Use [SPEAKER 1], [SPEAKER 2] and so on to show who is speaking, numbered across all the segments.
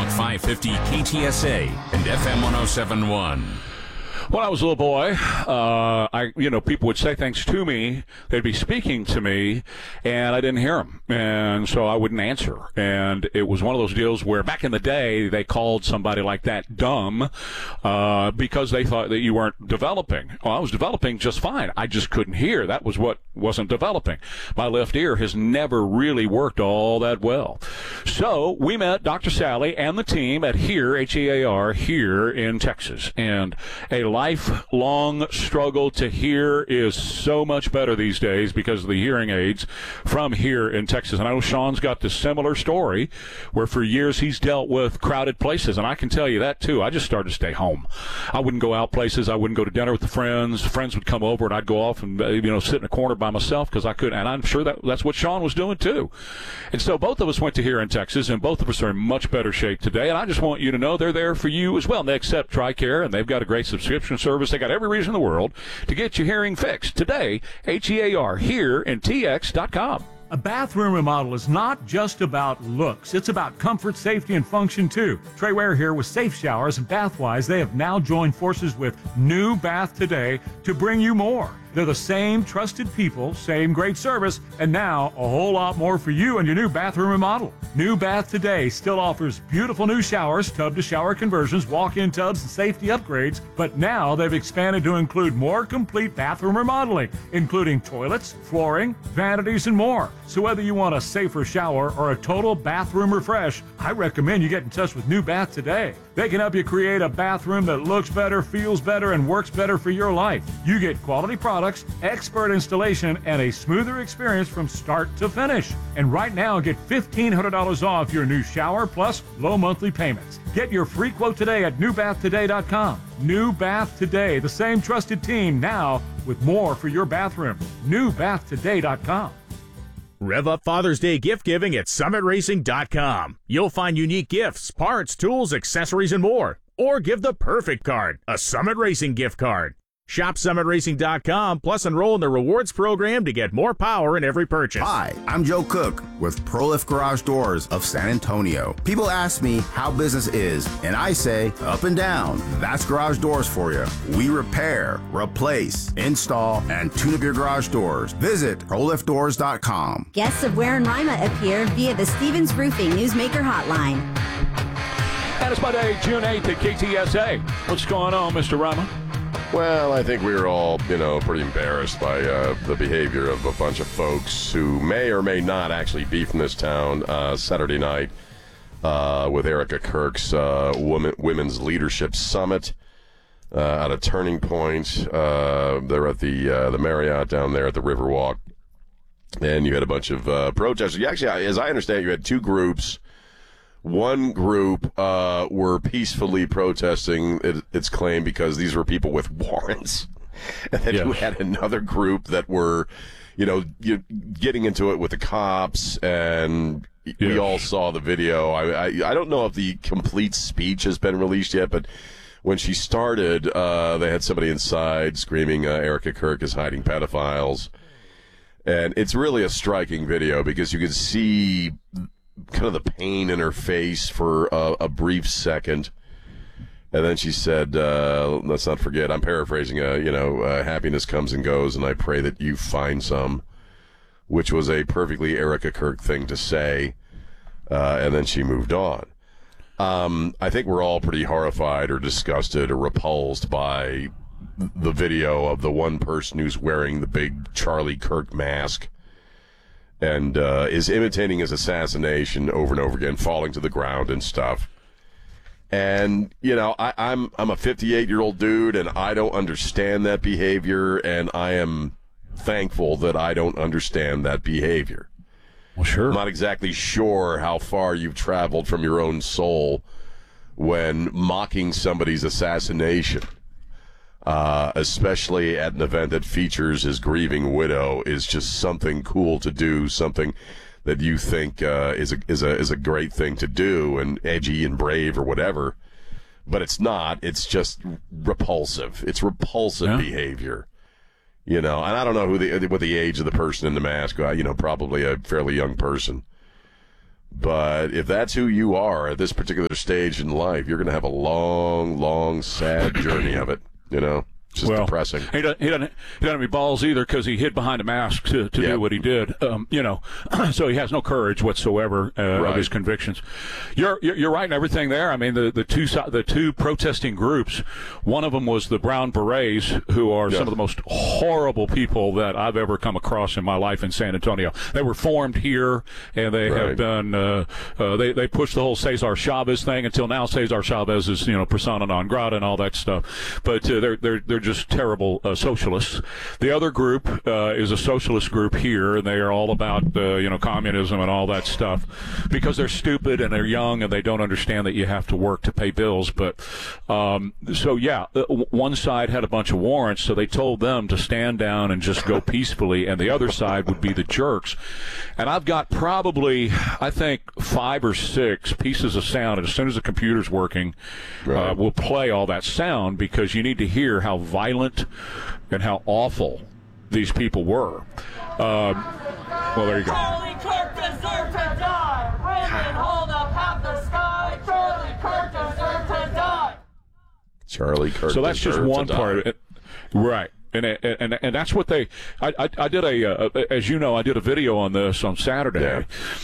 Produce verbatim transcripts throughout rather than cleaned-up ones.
[SPEAKER 1] five fifty K T S A and F M one oh seven point one.
[SPEAKER 2] When I was a little boy, uh, I, you know, people would say things to me. They'd be speaking to me, and I didn't hear them, and so I wouldn't answer. And it was one of those deals where back in the day, they called somebody like that dumb uh, because they thought that you weren't developing. Well, I was developing just fine. I just couldn't hear. That was what wasn't developing. My left ear has never really worked all that well. So we met Doctor Sally and the team at HEAR, H E A R, here in Texas, and a lifelong struggle to hear is so much better these days because of the hearing aids from here in Texas. And I know Sean's got this similar story where for years he's dealt with crowded places, and I can tell you that too. I just started to stay home. I wouldn't go out places. I wouldn't go to dinner with the friends. Friends would come over, and I'd go off and you know sit in a corner by myself because I couldn't. And I'm sure that that's what Sean was doing too. And so both of us went to here in Texas, and both of us are in much better shape today. And I just want you to know they're there for you as well. And they accept TRICARE, and they've got a great subscription service. They got every reason in the world to get your hearing fixed. Today, H E A R, here in T X dot com.
[SPEAKER 3] A bathroom remodel is not just about looks. It's about comfort, safety, and function, too. Trey Ware here with Safe Showers and Bathwise. They have now joined forces with New Bath Today to bring you more. They're the same trusted people, same great service, and now a whole lot more for you and your new bathroom remodel. New Bath Today still offers beautiful new showers, tub-to-shower conversions, walk-in tubs, and safety upgrades, but now they've expanded to include more complete bathroom remodeling, including toilets, flooring, vanities, and more. So whether you want a safer shower or a total bathroom refresh, I recommend you get in touch with New Bath Today. They can help you create a bathroom that looks better, feels better, and works better for your life. You get quality products, expert installation, and a smoother experience from start to finish. And right now, get fifteen hundred dollars off your new shower plus low monthly payments. Get your free quote today at new bath today dot com. New Bath Today, the same trusted team now with more for your bathroom. new bath today dot com.
[SPEAKER 4] Rev up Father's Day gift giving at summit racing dot com. You'll find unique gifts, parts, tools, accessories, and more. Or give the perfect card, a Summit Racing gift card. Shop summit racing dot com, plus enroll in the rewards program to get more power in every purchase.
[SPEAKER 5] Hi, I'm Joe Cook with ProLift Garage Doors of San Antonio. People ask me how business is, and I say up and down. That's garage doors for you. We repair, replace, install, and tune up your garage doors. Visit pro lift doors dot com.
[SPEAKER 6] Guests of Ware and Rima appear via the Stevens Roofing Newsmaker Hotline.
[SPEAKER 2] And it's Monday, June eighth at K T S A. What's going on, Mister Rama?
[SPEAKER 7] Well, I think we were all, you know, pretty embarrassed by uh, the behavior of a bunch of folks who may or may not actually be from this town uh, Saturday night uh, with Erica Kirk's uh, woman, Women's Leadership Summit uh, at a Turning Point. Uh, they're at the uh, the Marriott down there at the Riverwalk. And you had a bunch of uh, protesters. You actually, as I understand, you had two groups. One group uh, were peacefully protesting it, its claim because these were people with warrants. And then yes. You had another group that were, you know, you, getting into it with the cops, and yes. We all saw the video. I, I I don't know if the complete speech has been released yet, but when she started, uh, they had somebody inside screaming, uh, Erica Kirk is hiding pedophiles. And it's really a striking video because you can see kind of the pain in her face for a, a brief second. And then she said, uh, let's not forget, I'm paraphrasing, uh, you know, uh, happiness comes and goes, and I pray that you find some, which was a perfectly Erica Kirk thing to say. Uh, and then she moved on. Um, I think we're all pretty horrified or disgusted or repulsed by the video of the one person who's wearing the big Charlie Kirk mask and uh, is imitating his assassination over and over again, falling to the ground and stuff. And, you know, I, I'm I'm a fifty-eight-year-old dude, and I don't understand that behavior, and I am thankful that I don't understand that behavior.
[SPEAKER 2] Well, sure.
[SPEAKER 7] I'm not exactly sure how far you've traveled from your own soul when mocking somebody's assassination, uh, especially at an event that features his grieving widow, is just something cool to do, something that you think uh, is a is a is a great thing to do and edgy and brave or whatever, but it's not. It's just repulsive. It's repulsive yeah. behavior, you know. And I don't know who the what the age of the person in the mask. You know, probably a fairly young person. But if that's who you are at this particular stage in life, you're going to have a long, long, sad journey of it, you know? It's just
[SPEAKER 2] well,
[SPEAKER 7] depressing.
[SPEAKER 2] He doesn't, he, doesn't, he doesn't have any balls either because he hid behind a mask to, to
[SPEAKER 7] yep.
[SPEAKER 2] do what he did. Um, you know, so he has no courage whatsoever uh,
[SPEAKER 7] right.
[SPEAKER 2] of his convictions. You're, you're you're right in everything there. I mean, the the two the two protesting groups. One of them was the Brown Berets, who are yeah. some of the most horrible people that I've ever come across in my life in San Antonio. They were formed here, and they right. have been uh, uh, they they pushed the whole Cesar Chavez thing until now. Cesar Chavez is you know persona non grata and all that stuff. But uh, they're they're they're just terrible uh, socialists. The other group uh, is a socialist group here, and they are all about uh, you know communism and all that stuff because they're stupid and they're young and they don't understand that you have to work to pay bills. But um, so yeah, one side had a bunch of warrants, so they told them to stand down and just go peacefully, and the other side would be the jerks. And I've got probably I think five or six pieces of sound, and as soon as the computer's working, right. uh, we'll play all that sound because you need to hear how violent and how awful these people were. Um, well, there you go.
[SPEAKER 8] Charlie Kirk deserved to die. Women hold up half the sky. Charlie Kirk deserved to die.
[SPEAKER 7] Charlie Kirk.
[SPEAKER 2] So that's just one part of it, right? And, and and that's what they. I I, I did a uh, as you know I did a video on this on Saturday, yeah.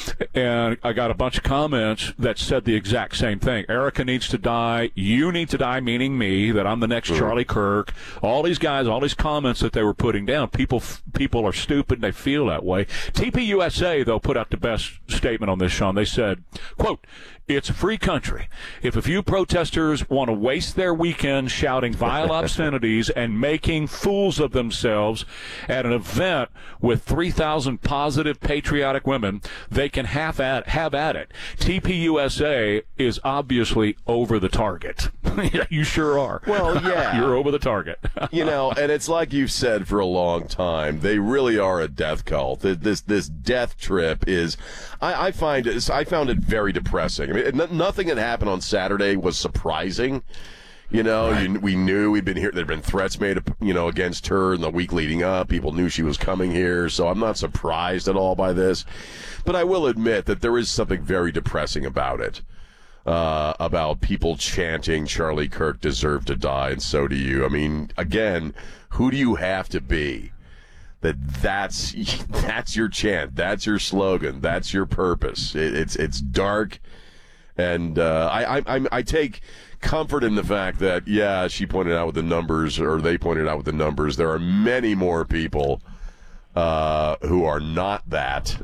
[SPEAKER 2] and I got a bunch of comments that said the exact same thing. Erica needs to die. You need to die, meaning me. That I'm the next mm. Charlie Kirk. All these guys, all these comments that they were putting down. People people are stupid. And they feel that way. T P U S A though put out the best statement on this, Sean. They said, "Quote." It's a free country. If a few protesters want to waste their weekend shouting vile obscenities and making fools of themselves at an event with three thousand positive patriotic women, they can have at, have at it. T P U S A is obviously over the target. You sure are.
[SPEAKER 7] Well, yeah.
[SPEAKER 2] You're over the target.
[SPEAKER 7] You know, and it's like you've said for a long time, they really are a death cult. This this death trip is, I, I find it, I found it very depressing. I mean, nothing that happened on Saturday was surprising. You know, right. you, we knew we'd been here. There'd been threats made, you know, against her in the week leading up. People knew she was coming here, so I'm not surprised at all by this. But I will admit that there is something very depressing about it. Uh, about people chanting Charlie Kirk deserved to die, and so do you. I mean, again, who do you have to be that that's that's your chant, that's your slogan, that's your purpose? It, it's it's dark, and uh, I, I I take comfort in the fact that yeah, she pointed out with the numbers, or they pointed out with the numbers, there are many more people uh, who are not that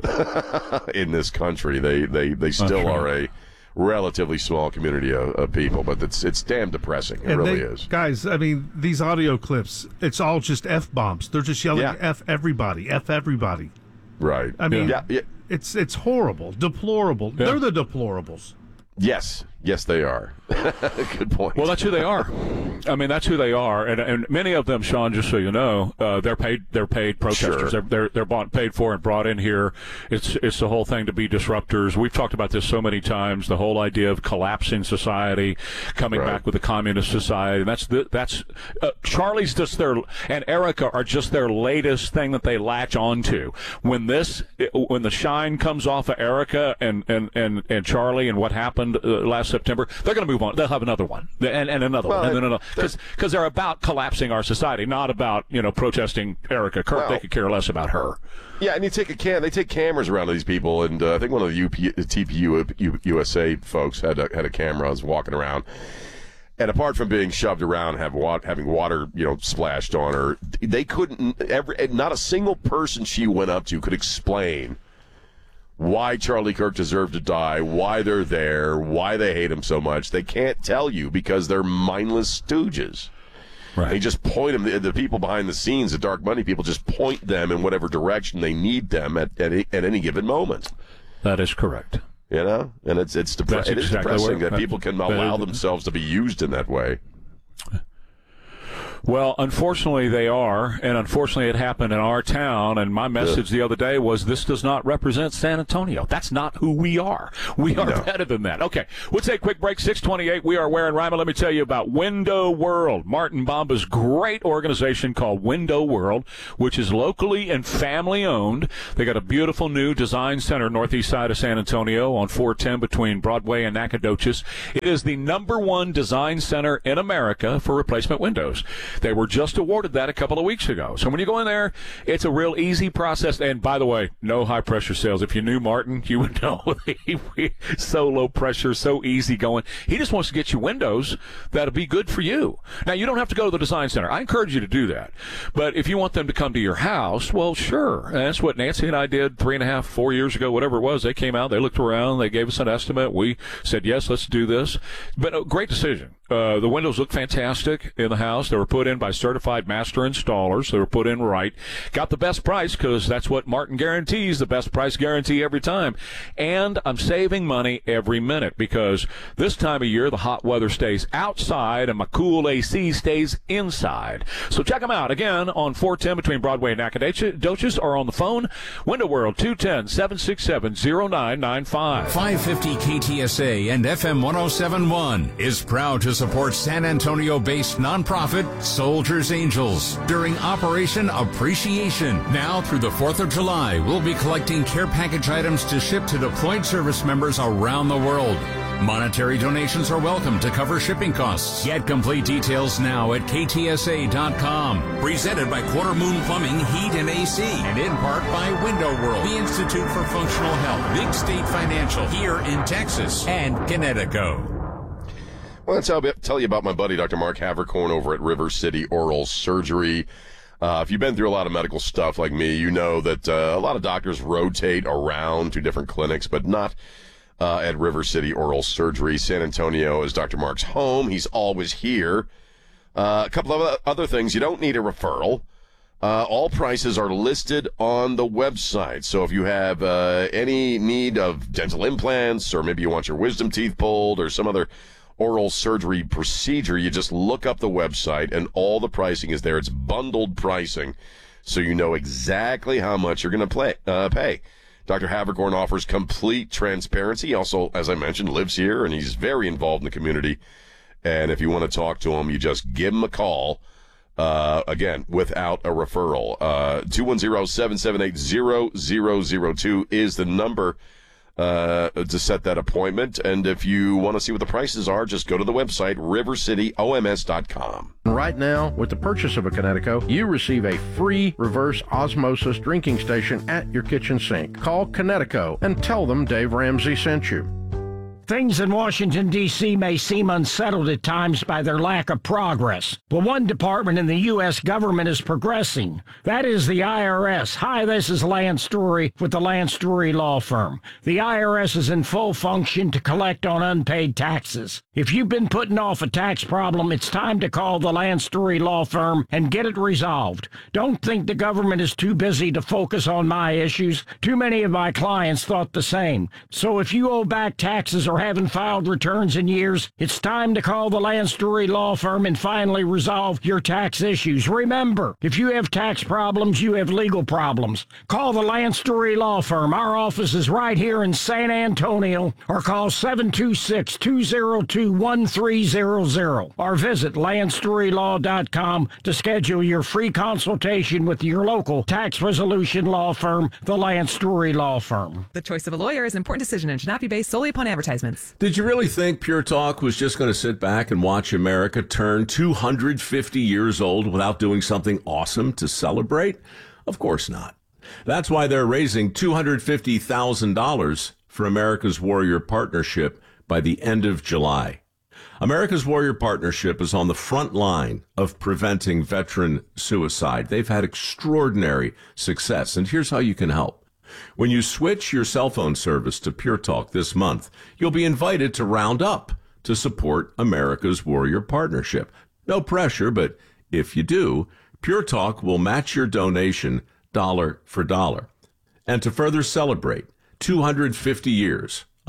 [SPEAKER 7] in this country. They they they still are a relatively small community of, of people, but it's it's damn depressing. It and really
[SPEAKER 9] they,
[SPEAKER 7] is.
[SPEAKER 9] Guys, I mean, these audio clips, it's all just F-bombs. They're just yelling yeah. F everybody, F everybody.
[SPEAKER 7] Right.
[SPEAKER 9] I mean,
[SPEAKER 7] yeah. Yeah.
[SPEAKER 9] it's it's horrible, deplorable. Yeah. They're the deplorables.
[SPEAKER 7] Yes. Yes, they are. Good point.
[SPEAKER 2] Well, that's who they are. I mean, that's who they are, and and many of them, Sean, just so you know, uh, they're paid. They're paid protesters.
[SPEAKER 7] Sure.
[SPEAKER 2] They're they're they're bought, paid for and brought in here. It's it's the whole thing to be disruptors. We've talked about this so many times. The whole idea of collapsing society, coming right. back with a communist society. And that's the, that's uh, Charlie's just their and Erica are just their latest thing that they latch onto. When this when the shine comes off of Erica and and and, and Charlie and what happened uh, last September, they're going to move on. They'll have another one, and, and another well, one, and then another. Because because they're about collapsing our society, not about you know protesting Erica Kirk. Well, they could care less about her.
[SPEAKER 7] Yeah, and you take a cam. They take cameras around these people, and uh, I think one of the U P, T P U U S A folks had a, had a camera. I was walking around, and apart from being shoved around, have wa- having water you know splashed on her, they couldn't. Every not a single person she went up to could explain why Charlie Kirk deserved to die, why they're there, why they hate him so much. They can't tell you because they're mindless stooges. Right. They just point them, the, the people behind the scenes, the dark money people, just point them in whatever direction they need them at, at, at any given moment.
[SPEAKER 2] That is correct.
[SPEAKER 7] You know? And it's, it's depre- it is
[SPEAKER 2] exactly
[SPEAKER 7] depressing
[SPEAKER 2] where,
[SPEAKER 7] that people can allow themselves to be used in that way.
[SPEAKER 2] Well, unfortunately, they are, and unfortunately, it happened in our town. And my message yeah. the other day was, this does not represent San Antonio. That's not who we are. We are no. better than that. Okay, we'll take a quick break. six twenty-eight, we are Ware and Ryman. Let me tell you about Window World, Martin Bomba's great organization called Window World, which is locally and family-owned. They got a beautiful new design center northeast side of San Antonio on four ten between Broadway and Nacogdoches. It is the number one design center in America for replacement windows. They were just awarded that a couple of weeks ago. So when you go in there, it's a real easy process. And by the way, no high-pressure sales. If you knew Martin, you would know he, so low pressure, so easy going. He just wants to get you windows that'll be good for you. Now, you don't have to go to the design center. I encourage you to do that. But if you want them to come to your house, well, sure. And that's what Nancy and I did three and a half, four years ago, whatever it was. They came out, they looked around, they gave us an estimate. We said, yes, let's do this. But a great decision. Uh, the windows look fantastic in the house. They were put in by certified master installers. They were put in right. Got the best price because that's what Martin guarantees, the best price guarantee every time. And I'm saving money every minute because this time of year, the hot weather stays outside and my cool A C stays inside. So check them out again on four ten between Broadway and Nacogdoches or on the phone. Window World, two one zero, seven six seven, zero nine nine five.
[SPEAKER 1] five fifty K T S A and F M one oh seven point one is proud to support San Antonio-based nonprofit Soldiers Angels during Operation Appreciation. Now through the fourth of July, we'll be collecting care package items to ship to deployed service members around the world. Monetary donations are welcome to cover shipping costs. Get complete details now at K T S A dot com. Presented by Quarter Moon Plumbing, Heat and A C. And in part by Window World, the Institute for Functional Health, Big State Financial here in Texas, and Connecticut.
[SPEAKER 7] Well, let's tell, tell you about my buddy, Doctor Mark Havercorn over at River City Oral Surgery. Uh, if you've been through a lot of medical stuff like me, you know that uh, a lot of doctors rotate around to different clinics, but not uh, at River City Oral Surgery. San Antonio is Doctor Mark's home. He's always here. Uh, a couple of other things. You don't need a referral. Uh, all prices are listed on the website. So if you have uh, any need of dental implants, or maybe you want your wisdom teeth pulled or some other oral surgery procedure, you just look up the website and all the pricing is there. It's bundled pricing, so you know exactly how much you're going to play, uh, pay. Doctor Havercorn offers complete transparency. He also, as I mentioned, lives here, and he's very involved in the community. And if you want to talk to him, you just give him a call, uh, again, without a referral. Uh, two one zero, seven seven eight, zero zero zero two is the number Uh, to set that appointment. And if you want to see what the prices are, just go to the website, river city O M S dot com.
[SPEAKER 10] Right now, with the purchase of a Connecticut, you receive a free reverse osmosis drinking station at your kitchen sink. Call Connecticut and tell them Dave Ramsey sent you.
[SPEAKER 11] Things in Washington, D C may seem unsettled at times by their lack of progress. But one department in the U S government is progressing. That is the I R S. Hi, this is Lance Story with the Lance Story Law Firm. The I R S is in full function to collect on unpaid taxes. If you've been putting off a tax problem, it's time to call the Lance Story Law Firm and get it resolved. Don't think the government is too busy to focus on my issues. Too many of my clients thought the same. So if you owe back taxes or haven't filed returns in years, it's time to call the Lance Story Law Firm and finally resolve your tax issues. Remember, if you have tax problems, you have legal problems. Call the Lance Story Law Firm. Our office is right here in San Antonio, or call seven two six, two zero two, one three zero zero or visit lance story law dot com to schedule your free consultation with your local tax resolution law firm, the Lance Story Law Firm.
[SPEAKER 12] The choice of a lawyer is an important decision and should not be based solely upon advertisements.
[SPEAKER 13] Did you really think Pure Talk was just going to sit back and watch America turn two hundred fifty years old without doing something awesome to celebrate? Of course not. That's why they're raising two hundred fifty thousand dollars for America's Warrior Partnership by the end of July. America's Warrior Partnership is on the front line of preventing veteran suicide. They've had extraordinary success, and here's how you can help. When you switch your cell phone service to Pure Talk this month, you'll be invited to round up to support America's Warrior Partnership. No pressure, but if you do, Pure Talk will match your donation dollar for dollar. And to further celebrate two hundred fifty years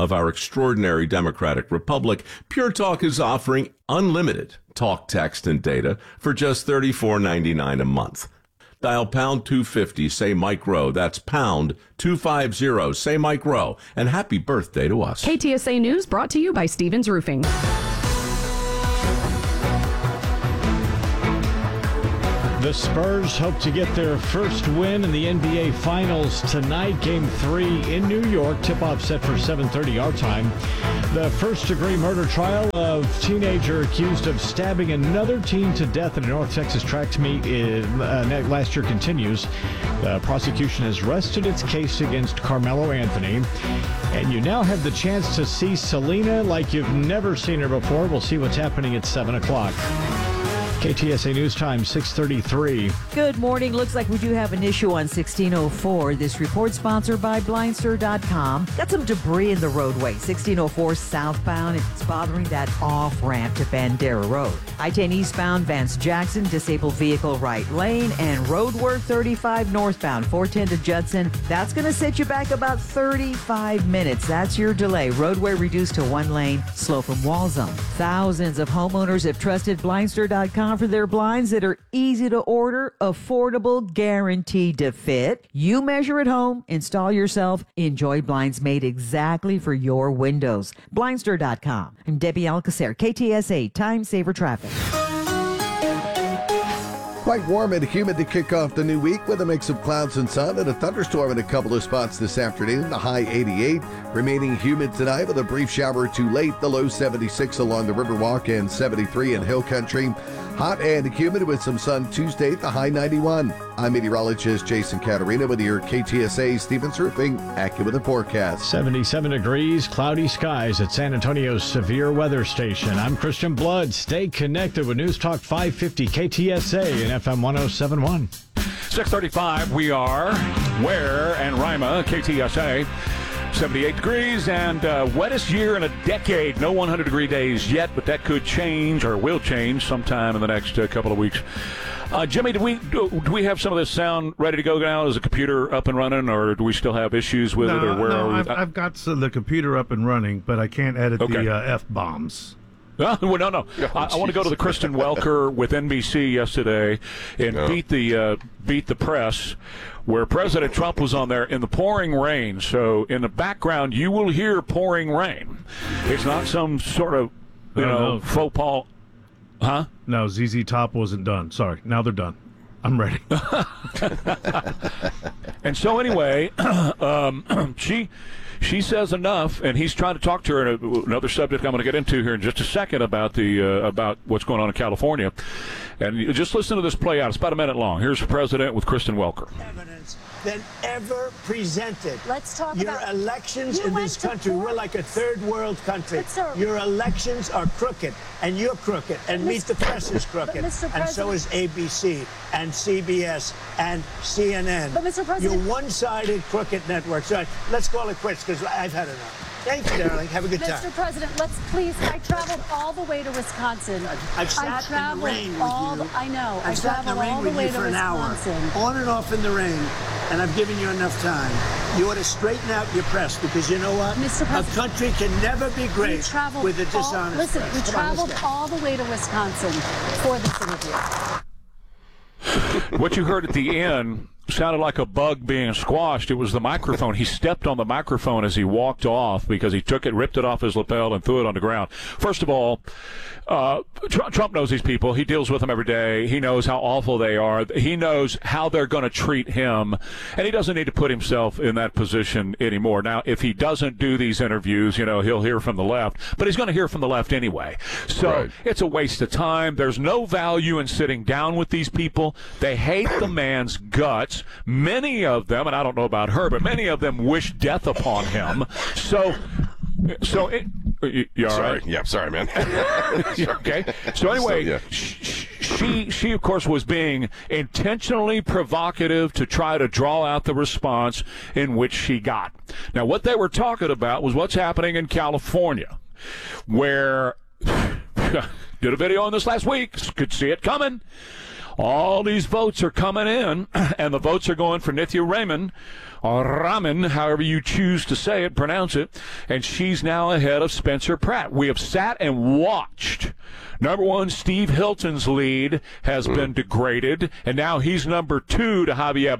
[SPEAKER 13] of our extraordinary democratic republic, Pure Talk is offering unlimited talk, text, and data for just thirty-four ninety-nine a month. Dial pound two fifty, say Mike Rowe. That's pound two fifty, say Mike Rowe. And happy birthday to us.
[SPEAKER 14] K T S A News brought to you by Stevens Roofing.
[SPEAKER 15] The Spurs hope to get their first win in the N B A Finals tonight. Game three in New York. Tip-off set for seven thirty our time. The first-degree murder trial of teenager accused of stabbing another teen to death at a North Texas track meet in, uh, last year continues. The prosecution has rested its case against Carmelo Anthony. And you now have the chance to see Selena like you've never seen her before. We'll see what's happening at seven o'clock. K T S A News Time, six thirty-three.
[SPEAKER 16] Good morning. Looks like we do have an issue on sixteen oh four. This report sponsored by Blindster dot com. Got some debris in the roadway. sixteen oh four southbound. It's bothering that off-ramp to Bandera Road. I ten eastbound, Vance Jackson, disabled vehicle right lane, and road work thirty-five northbound, four ten to Judson. That's going to set you back about thirty-five minutes. That's your delay. Roadway reduced to one lane, slow from wall zone. Thousands of homeowners have trusted Blindster dot com for their blinds that are easy to order, affordable, guaranteed to fit. You measure at home, install yourself, enjoy blinds made exactly for your windows. Blindster dot com. I'm Debbie Alcacer, K T S A Time Saver Traffic.
[SPEAKER 17] Quite warm and humid to kick off the new week with a mix of clouds and sun and a thunderstorm in a couple of spots this afternoon. The high eighty-eight. Remaining humid tonight with a brief shower too late. The low seventy-six along the Riverwalk and seventy-three in Hill Country. Hot and humid with some sun Tuesday. The high ninety-one. I'm meteorologist Jason Caterina with your K T S A Stevens Roofing AccuWeather forecast.
[SPEAKER 15] seventy-seven degrees, cloudy skies at San Antonio's severe weather station. I'm Christian Blood. Stay connected with News Talk five fifty K T S A and F M one oh seven point one.
[SPEAKER 2] six thirty-five, we are Ware and Rima, K T S A. seventy-eight degrees and uh, wettest year in a decade. No one hundred degree days yet, but that could change or will change sometime in the next uh, couple of weeks. Uh, Jimmy, do we do, do we have some of this sound ready to go now? Is the computer up and running, or do we still have issues with
[SPEAKER 9] no,
[SPEAKER 2] it? Or where
[SPEAKER 9] no,
[SPEAKER 2] are we?
[SPEAKER 9] I've, I've got the computer up and running, but I can't edit
[SPEAKER 2] Okay.
[SPEAKER 9] the uh, F-bombs.
[SPEAKER 2] Uh, well, no, no.
[SPEAKER 9] Oh,
[SPEAKER 2] I, I want to go to the Kristen Welker with N B C yesterday and
[SPEAKER 7] No.
[SPEAKER 2] beat the uh, beat the press, where President Trump was on there in the pouring rain. So in the background, you will hear pouring rain. It's not some sort of you
[SPEAKER 9] No,
[SPEAKER 2] know
[SPEAKER 9] no.
[SPEAKER 2] faux pas. Huh?
[SPEAKER 9] No, Z Z Top wasn't done. Sorry. Now they're done. I'm ready.
[SPEAKER 2] And so anyway, um, she she says enough, and he's trying to talk to her. In another subject I'm going to get into here in just a second about the uh, about what's going on in California. And you just listen to this play out. It's about a minute long. Here's the president with Kristen Welker.
[SPEAKER 18] Evidence than ever presented.
[SPEAKER 19] Let's talk
[SPEAKER 18] Your
[SPEAKER 19] about
[SPEAKER 18] elections
[SPEAKER 19] You
[SPEAKER 18] in
[SPEAKER 19] went
[SPEAKER 18] this
[SPEAKER 19] to
[SPEAKER 18] country.
[SPEAKER 19] court.
[SPEAKER 18] We're like a third world country.
[SPEAKER 19] But, sir-
[SPEAKER 18] Your elections are crooked, and you're crooked, and Meet the Press is crooked,
[SPEAKER 19] Mister
[SPEAKER 18] and so is A B C, and C B S, and C N N.
[SPEAKER 19] But, Mister President-
[SPEAKER 18] You're one-sided crooked networks. All right, let's call it quits, because I've had enough. Thank you, darling. Have a good
[SPEAKER 19] Mister
[SPEAKER 18] time.
[SPEAKER 19] President, let's please. I traveled all the way to Wisconsin.
[SPEAKER 18] I've sat
[SPEAKER 19] I
[SPEAKER 18] in
[SPEAKER 19] traveled
[SPEAKER 18] the rain with
[SPEAKER 19] all
[SPEAKER 18] you.
[SPEAKER 19] The, I know.
[SPEAKER 18] I've
[SPEAKER 19] I
[SPEAKER 18] sat in the
[SPEAKER 19] traveled
[SPEAKER 18] rain
[SPEAKER 19] all
[SPEAKER 18] with
[SPEAKER 19] the way
[SPEAKER 18] you
[SPEAKER 19] to
[SPEAKER 18] for an
[SPEAKER 19] Wisconsin.
[SPEAKER 18] hour, on and off in the rain, and I've given you enough time. You ought to straighten out your press, because you know what?
[SPEAKER 19] Mister
[SPEAKER 18] A
[SPEAKER 19] President,
[SPEAKER 18] country can never be
[SPEAKER 19] We
[SPEAKER 18] great
[SPEAKER 19] traveled
[SPEAKER 18] with a
[SPEAKER 19] all-
[SPEAKER 18] dishonest
[SPEAKER 19] Listen,
[SPEAKER 18] press.
[SPEAKER 19] we
[SPEAKER 18] Come on, let's
[SPEAKER 19] traveled
[SPEAKER 18] go.
[SPEAKER 19] all the way to Wisconsin for this interview.
[SPEAKER 2] What you heard at the end sounded like a bug being squashed. It was the microphone. He stepped on the microphone as he walked off because he took it, ripped it off his lapel, and threw it on the ground. First of all, uh, Tr- Trump knows these people. He deals with them every day. He knows how awful they are. He knows how they're going to treat him, and he doesn't need to put himself in that position anymore. Now, if he doesn't do these interviews, you know, he'll hear from the left, but he's going to hear from the left anyway. So
[SPEAKER 7] Right.
[SPEAKER 2] it's a waste of time. There's no value in sitting down with these people. They hate the man's guts. Many of them, and I don't know about her, but many of them wish death upon him. So, so it, you, you all
[SPEAKER 7] sorry.
[SPEAKER 2] right?
[SPEAKER 7] Yeah, sorry, man.
[SPEAKER 2] Okay. So anyway,
[SPEAKER 7] So, yeah.
[SPEAKER 2] sh- she she of course was being intentionally provocative to try to draw out the response in which she got. Now, what they were talking about was what's happening in California, where did a video on this last week. Could see it coming. all these votes are coming in, and the votes are going for Nithya Raman, or Raman, however you choose to say it, pronounce it, and she's now ahead of Spencer Pratt. We have sat and watched. Number one, Steve Hilton's lead has mm. been degraded, and now he's number two to Javier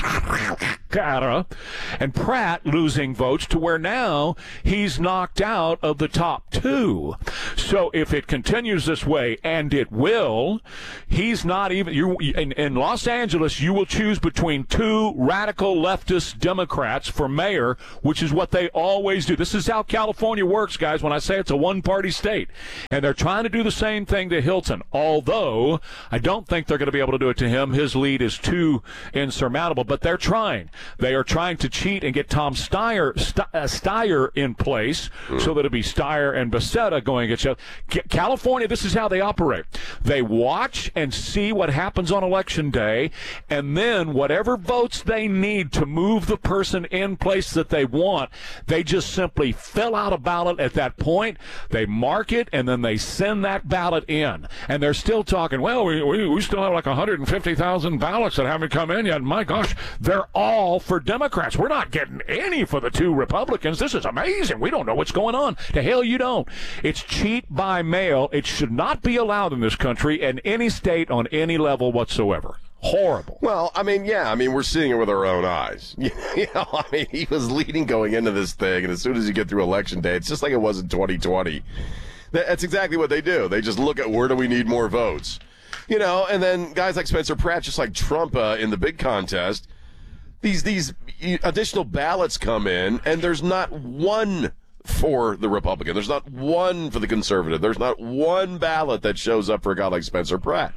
[SPEAKER 2] Barracara, and Pratt losing votes to where now he's knocked out of the top two. So if it continues this way, and it will, he's not even, you in, in Los Angeles, you will choose between two radical leftist Democrats for mayor, which is what they always do. This is how California works, guys, when I say it's a one-party state. And they're trying to do the same thing to Hilton, although I don't think they're going to be able to do it to him. His lead is too insurmountable, but they're trying. They are trying to cheat and get Tom Steyer, St- uh, Steyer in place mm. so that it'll be Steyer and Becerra going against each other. C- California, this is how they operate. They watch and see what happens on Election Day, and then whatever votes they need to move the person in place that they want, they just simply fill out a ballot at that point. They mark it, and then they send that ballot in. And they're still talking, well, we, we, we still have like one hundred fifty thousand ballots that haven't come in yet. My gosh, they're all for Democrats. We're not getting any for the two Republicans. This is amazing. We don't know what's going on. To hell you don't. It's cheat by mail. It should not be allowed in this country in any state on any level whatsoever. Horrible.
[SPEAKER 7] Well, I mean, yeah, I mean, we're seeing it with our own eyes. You know, I mean, he was leading going into this thing, and as soon as you get through Election Day, it's just like it was in twenty twenty. That's exactly what they do. They just look at where do we need more votes. You know, and then guys like Spencer Pratt, just like Trump uh, in the big contest, these these additional ballots come in, and there's not one for the Republican. There's not one for the conservative. There's not one ballot that shows up for a guy like Spencer Pratt.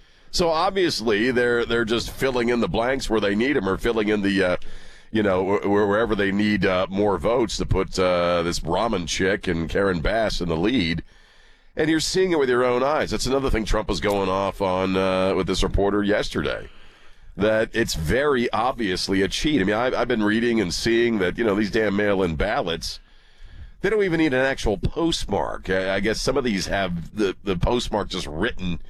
[SPEAKER 7] So obviously they're they're just filling in the blanks where they need them, or filling in the, uh, you know, wherever they need uh, more votes to put uh, this Raman chick and Karen Bass in the lead. And you're seeing it with your own eyes. That's another thing Trump was going off on uh, with this reporter yesterday, that it's very obviously a cheat. I mean, I've, I've been reading and seeing that, you know, these damn mail-in ballots, they don't even need an actual postmark. I guess some of these have the, the postmark just written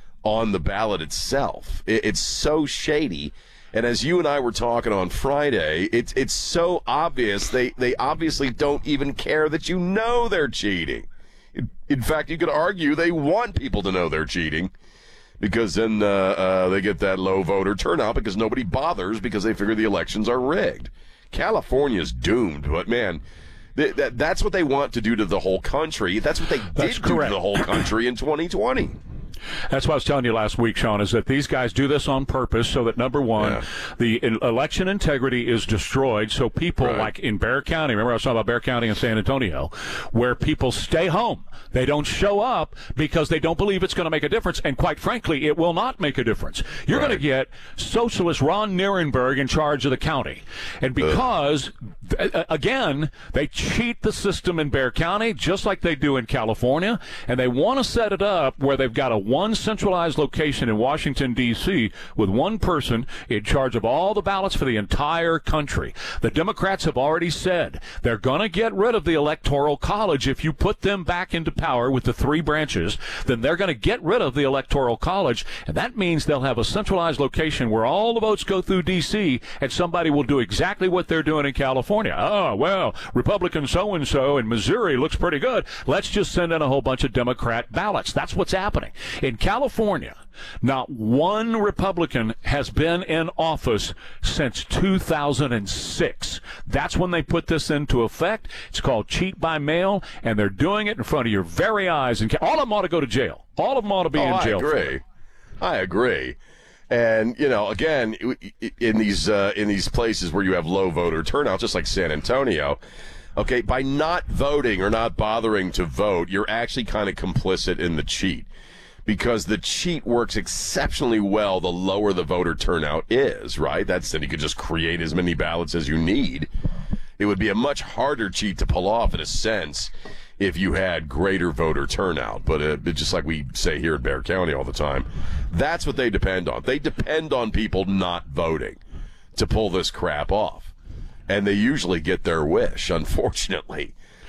[SPEAKER 7] on the ballot itself. It, it's so shady. And as you and I were talking on Friday, it's it's so obvious. They, they obviously don't even care that you know they're cheating. In, in fact, you could argue they want people to know they're cheating, because then uh, uh, they get that low voter turnout because nobody bothers because they figure the elections are rigged. California's doomed, but man, th- that that's what they want to do to the whole country. That's what they
[SPEAKER 2] That's
[SPEAKER 7] did
[SPEAKER 2] correct.
[SPEAKER 7] do to the whole country in twenty twenty.
[SPEAKER 2] That's what I was telling you last week, Sean, is that these guys do this on purpose so that, number one, yeah. the election integrity is destroyed, so people right. like in Bexar County, remember I was talking about Bexar County and San Antonio, where people stay home. They don't show up because they don't believe it's going to make a difference, and quite frankly, it will not make a difference. You're right. going to get socialist Ron Nirenberg in charge of the county. And because, uh. again, they cheat the system in Bexar County just like they do in California, and they want to set it up where they've got a one centralized location in Washington, D C, with one person in charge of all the ballots for the entire country. The Democrats have already said they're going to get rid of the Electoral College. If you put them back into power with the three branches, then they're going to get rid of the Electoral College, and that means they'll have a centralized location where all the votes go through D C, and somebody will do exactly what they're doing in California. Oh, well, Republican so-and-so in Missouri looks pretty good. Let's just send in a whole bunch of Democrat ballots. That's what's happening. In California, not one Republican has been in office since two thousand six. That's when they put this into effect. It's called cheat by mail, and they're doing it in front of your very eyes. And all of them ought to go to jail. All of them ought to be
[SPEAKER 7] oh,
[SPEAKER 2] in jail.
[SPEAKER 7] I agree. I agree. And, you know, again, in these uh, in these places where you have low voter turnout, just like San Antonio, okay, by not voting or not bothering to vote, you're actually kind of complicit in the cheat. Because the cheat works exceptionally well the lower the voter turnout is, right? That's then you could just create as many ballots as you need. It would be a much harder cheat to pull off, in a sense, if you had greater voter turnout. But uh, just like we say here in Bexar County all the time, that's what they depend on. They depend on people not voting to pull this crap off. And they usually get their wish, unfortunately.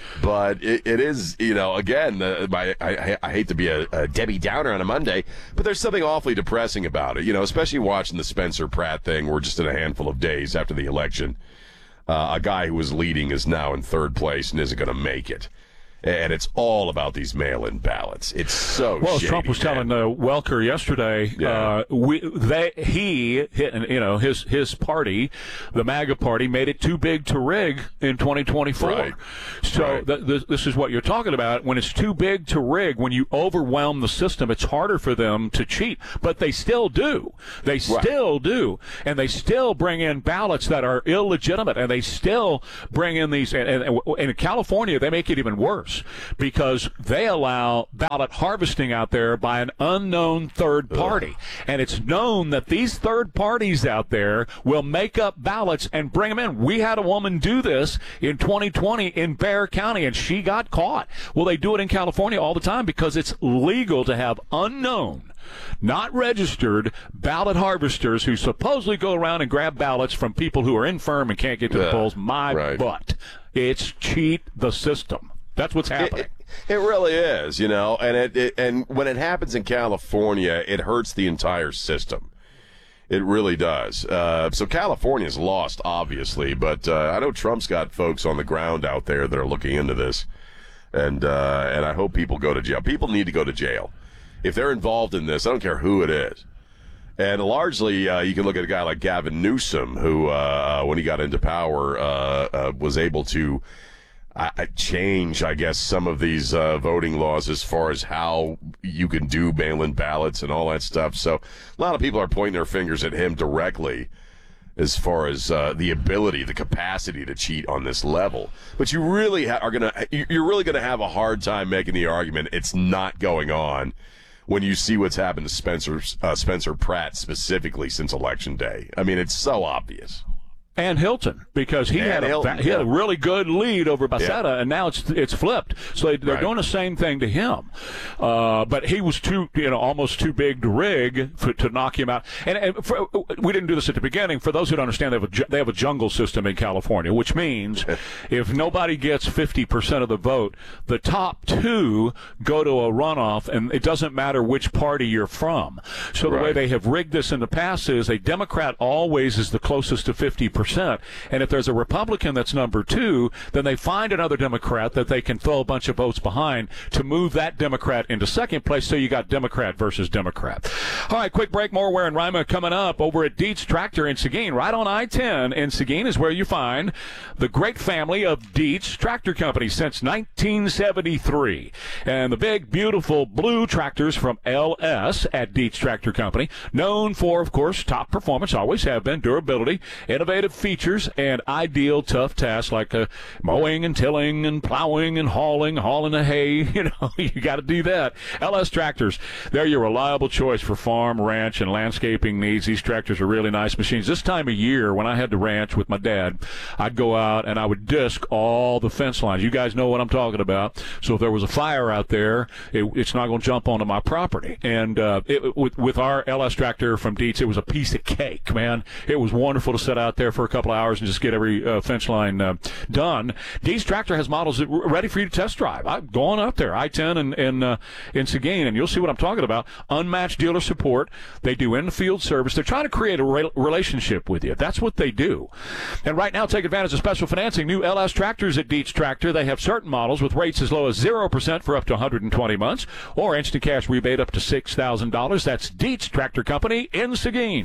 [SPEAKER 7] But it, it is, you know, again, uh, my, I, I hate to be a, a Debbie Downer on a Monday, but there's something awfully depressing about it, you know, especially watching the Spencer Pratt thing. We're just in a handful of days after the election. Uh, a guy who was leading is now in third place and isn't going to make it. And it's all about these mail-in ballots. It's so
[SPEAKER 2] well.
[SPEAKER 7] Shady,
[SPEAKER 2] Trump was
[SPEAKER 7] man.
[SPEAKER 2] telling uh, Welker yesterday.
[SPEAKER 7] Yeah.
[SPEAKER 2] Uh, we they he you know his his party, the MAGA party, made it too big to rig in twenty twenty-four.
[SPEAKER 7] Right.
[SPEAKER 2] So
[SPEAKER 7] Right.
[SPEAKER 2] Th- th- this is what you're talking about. When it's too big to rig, when you overwhelm the system, it's harder for them to cheat. But they still do. They
[SPEAKER 7] Right.
[SPEAKER 2] still do, and they still bring in ballots that are illegitimate, and they still bring in these. And, and, and in California, they make it even worse. Because they allow ballot harvesting out there by an unknown third party. Ugh. And it's known that these third parties out there will make up ballots and bring them in. We had a woman do this in twenty twenty in Bexar County, and she got caught. Well, they do it in California all the time because it's legal to have unknown, not registered ballot harvesters who supposedly go around and grab ballots from people who are infirm and can't get to the
[SPEAKER 7] yeah.
[SPEAKER 2] polls. My
[SPEAKER 7] right.
[SPEAKER 2] butt. It's cheat the system. That's what's happening.
[SPEAKER 7] It, it, it really is, you know, and it, it and when it happens in California, it hurts the entire system. It really does. Uh, so California's lost, obviously, but uh, I know Trump's got folks on the ground out there that are looking into this, and uh, and I hope people go to jail. People need to go to jail if they're involved in this. I don't care who it is. And largely, uh, you can look at a guy like Gavin Newsom, who, uh, when he got into power, uh, uh, was able to uh, change, I guess, some of these uh, voting laws as far as how you can do mail-in ballots and all that stuff. So a lot of people are pointing their fingers at him directly as far as uh, the ability, the capacity to cheat on this level. But you really ha- are gonna, you're really gonna have a hard time making the argument it's not going on when you see what's happened to Spencer uh, Spencer Pratt specifically since Election Day. I mean, it's so obvious.
[SPEAKER 2] And Hilton, because he
[SPEAKER 7] and
[SPEAKER 2] had a
[SPEAKER 7] Hilton,
[SPEAKER 2] he had
[SPEAKER 7] yeah.
[SPEAKER 2] a really good lead over Becerra,
[SPEAKER 7] yeah.
[SPEAKER 2] and now it's it's flipped. So they, they're
[SPEAKER 7] right.
[SPEAKER 2] doing the same thing to him. Uh, but he was too, you know, almost too big to rig for, to knock him out. And, and for, we didn't do this at the beginning. For those who don't understand, they have a they have a jungle system in California, which means if nobody gets fifty percent of the vote, the top two go to a runoff, and it doesn't matter which party you're from. So the
[SPEAKER 7] right.
[SPEAKER 2] way they have rigged this in the past is a Democrat always is the closest to fifty percent. And if there's a Republican that's number two, then they find another Democrat that they can throw a bunch of votes behind to move that Democrat into second place. So you got Democrat versus Democrat. All right, quick break. More Ware and Rima coming up over at Dietz Tractor in Seguin. Right on I ten in Seguin is where you find the great family of Dietz Tractor Company since nineteen seventy-three. And the big, beautiful blue tractors from L S at Dietz Tractor Company. Known for, of course, top performance, always have been, durability, innovative features, and ideal tough tasks like uh, mowing and tilling and plowing and hauling, hauling the hay. You know, you got to do that. L S Tractors, they're your reliable choice for farm, ranch, and landscaping needs. These tractors are really nice machines. This time of year, when I had to ranch with my dad, I'd go out and I would disc all the fence lines. You guys know what I'm talking about. So if there was a fire out there, it, it's not going to jump onto my property. And uh, it, with, with our L S Tractor from Dietz, it was a piece of cake, man. It was wonderful to sit out there for a couple of hours and just get every uh, fence line uh, done. Dietz Tractor has models that are ready for you to test drive. I'm going up there, I ten and in, uh, in Seguin, and you'll see what I'm talking about. Unmatched dealer support. They do in-the-field service. They're trying to create a re- relationship with you. That's what they do. And right now, take advantage of special financing. New L S Tractors at Dietz Tractor. They have certain models with rates as low as zero percent for up to one hundred twenty months, or instant cash rebate up to six thousand dollars. That's Dietz Tractor Company in Seguin.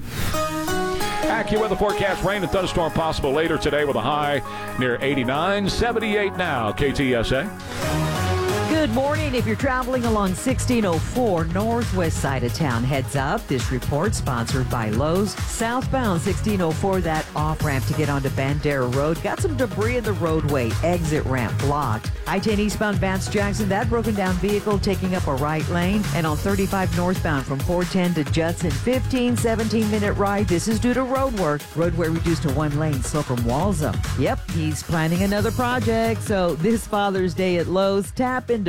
[SPEAKER 2] AccuWeather forecast, rain and thunderstorm possible later today with a high near eighty-nine. seventy-eight now, K T S A.
[SPEAKER 16] Good morning. If you're traveling along sixteen oh four northwest side of town, heads up. This report sponsored by Lowe's. Southbound sixteen oh four, that off-ramp to get onto Bandera Road. Got some debris in the roadway. Exit ramp blocked. I ten eastbound Vance Jackson, that broken down vehicle taking up a right lane. And on thirty-five northbound from four ten to Judson, fifteen, seventeen minute ride. This is due to road work. Roadway reduced to one lane, slow from Walzam. Yep, he's planning another project. So this Father's Day at Lowe's, tap into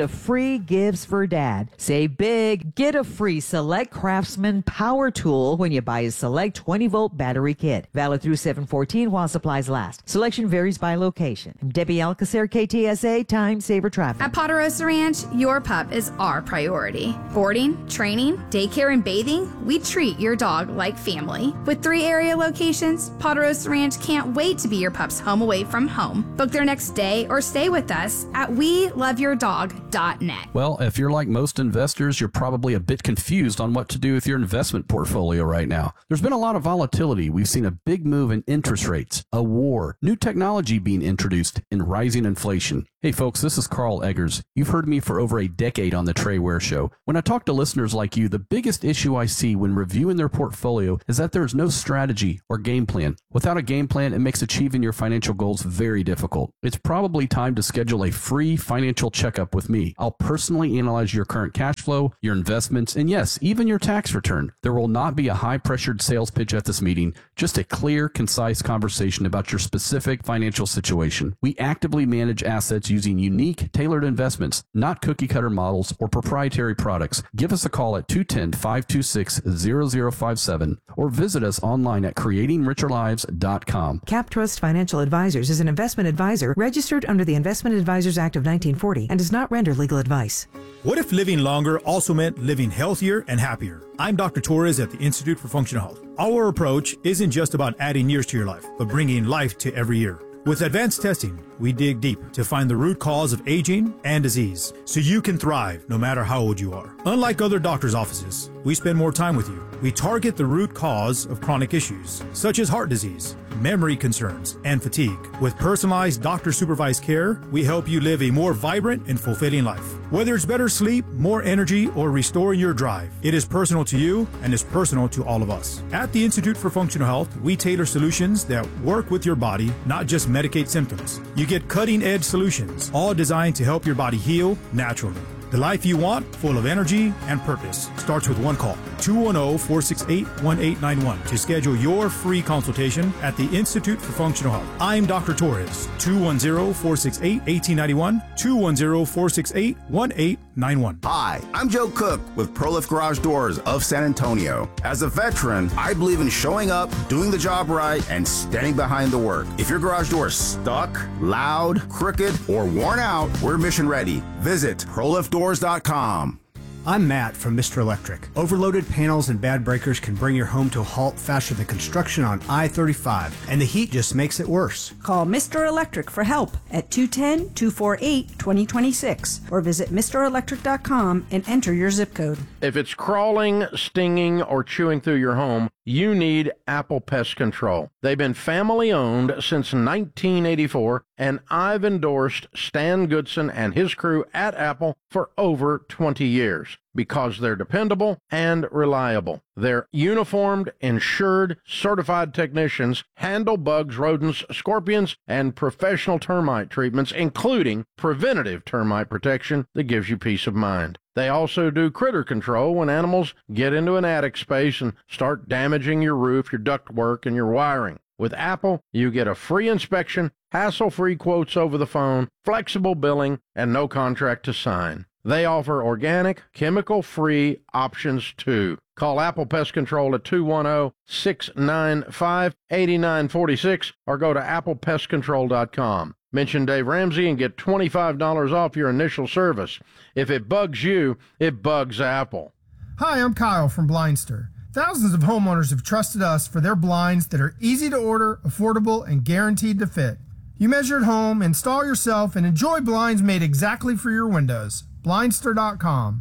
[SPEAKER 16] of free gifts for Dad. Save big. Get a free Select Craftsman power tool when you buy a Select twenty-volt battery kit. Valid through seven fourteen while supplies last. Selection varies by location. Debbie Alcacer, K T S A, Time Saver Traffic.
[SPEAKER 20] At Ponderosa Ranch, your pup is our priority. Boarding, training, daycare, and bathing, we treat your dog like family. With three area locations, Ponderosa Ranch can't wait to be your pup's home away from home. Book their next day or stay with us at we love your dog dot net.
[SPEAKER 21] Well, if you're like most investors, you're probably a bit confused on what to do with your investment portfolio right now. There's been a lot of volatility. We've seen a big move in interest rates, a war, new technology being introduced, and rising inflation. Hey folks, this is Carl Eggers. You've heard me for over a decade on the Trey Ware Show. When I talk to listeners like you, the biggest issue I see when reviewing their portfolio is that there is no strategy or game plan. Without a game plan, it makes achieving your financial goals very difficult. It's probably time to schedule a free financial checkup with me. I'll personally analyze your current cash flow, your investments, and yes, even your tax return. There will not be a high-pressured sales pitch at this meeting, just a clear, concise conversation about your specific financial situation. We actively manage assets using unique, tailored investments, not cookie-cutter models or proprietary products. Give us a call at two one zero, five two six, zero zero five seven or visit us online at creating richer lives dot com.
[SPEAKER 22] CapTrust Financial Advisors is an investment advisor registered under the Investment Advisors Act of nineteen forty and does not render legal advice.
[SPEAKER 23] What if living longer also meant living healthier and happier? I'm Doctor Torres at the Institute for Functional Health. Our approach isn't just about adding years to your life, but bringing life to every year. With advanced testing, we dig deep to find the root cause of aging and disease so you can thrive no matter how old you are. Unlike other doctors' offices, we spend more time with you. We target the root cause of chronic issues, such as heart disease, memory concerns, and fatigue. With personalized doctor-supervised care, we help you live a more vibrant and fulfilling life. Whether it's better sleep, more energy, or restoring your drive, it is personal to you and is personal to all of us. At the Institute for Functional Health, we tailor solutions that work with your body, not just medicate symptoms. You get cutting-edge solutions, all designed to help your body heal naturally. The life you want, full of energy and purpose, starts with one call. two one zero, four six eight, one eight nine one to schedule your free consultation at the Institute for Functional Health. I'm Doctor Torres. two one zero, four six eight, one eight nine one, two one zero, four six eight, one eight nine one.
[SPEAKER 5] Hi, I'm Joe Cook with ProLift Garage Doors of San Antonio. As a veteran, I believe in showing up, doing the job right, and standing behind the work. If your garage door is stuck, loud, crooked, or worn out, we're mission ready. Visit pro lift doors dot com.
[SPEAKER 24] I'm Matt from Mister Electric. Overloaded panels and bad breakers can bring your home to a halt faster than construction on I thirty-five, and the heat just makes it worse.
[SPEAKER 25] Call Mister Electric for help at two one zero, two four eight, two zero two six or visit Mister Electric dot com and enter your zip code.
[SPEAKER 10] If it's crawling, stinging, or chewing through your home, you need Apple Pest Control. They've been family-owned since nineteen eighty-four, and I've endorsed Stan Goodson and his crew at Apple for over twenty years because they're dependable and reliable. Their uniformed, insured, certified technicians handle bugs, rodents, scorpions, and professional termite treatments, including preventative termite protection that gives you peace of mind. They also do critter control when animals get into an attic space and start damaging your roof, your ductwork, and your wiring. With Apple, you get a free inspection, hassle-free quotes over the phone, flexible billing, and no contract to sign. They offer organic, chemical-free options, too. Call Apple Pest Control at two one zero, six nine five, eight nine four six or go to apple pest control dot com. Mention Dave Ramsey and get twenty-five dollars off your initial service. If it bugs you, it bugs Apple.
[SPEAKER 26] Hi, I'm Kyle from Blindster. Thousands of homeowners have trusted us for their blinds that are easy to order, affordable, and guaranteed to fit. You measure at home, install yourself, and enjoy blinds made exactly for your windows. blindster dot com.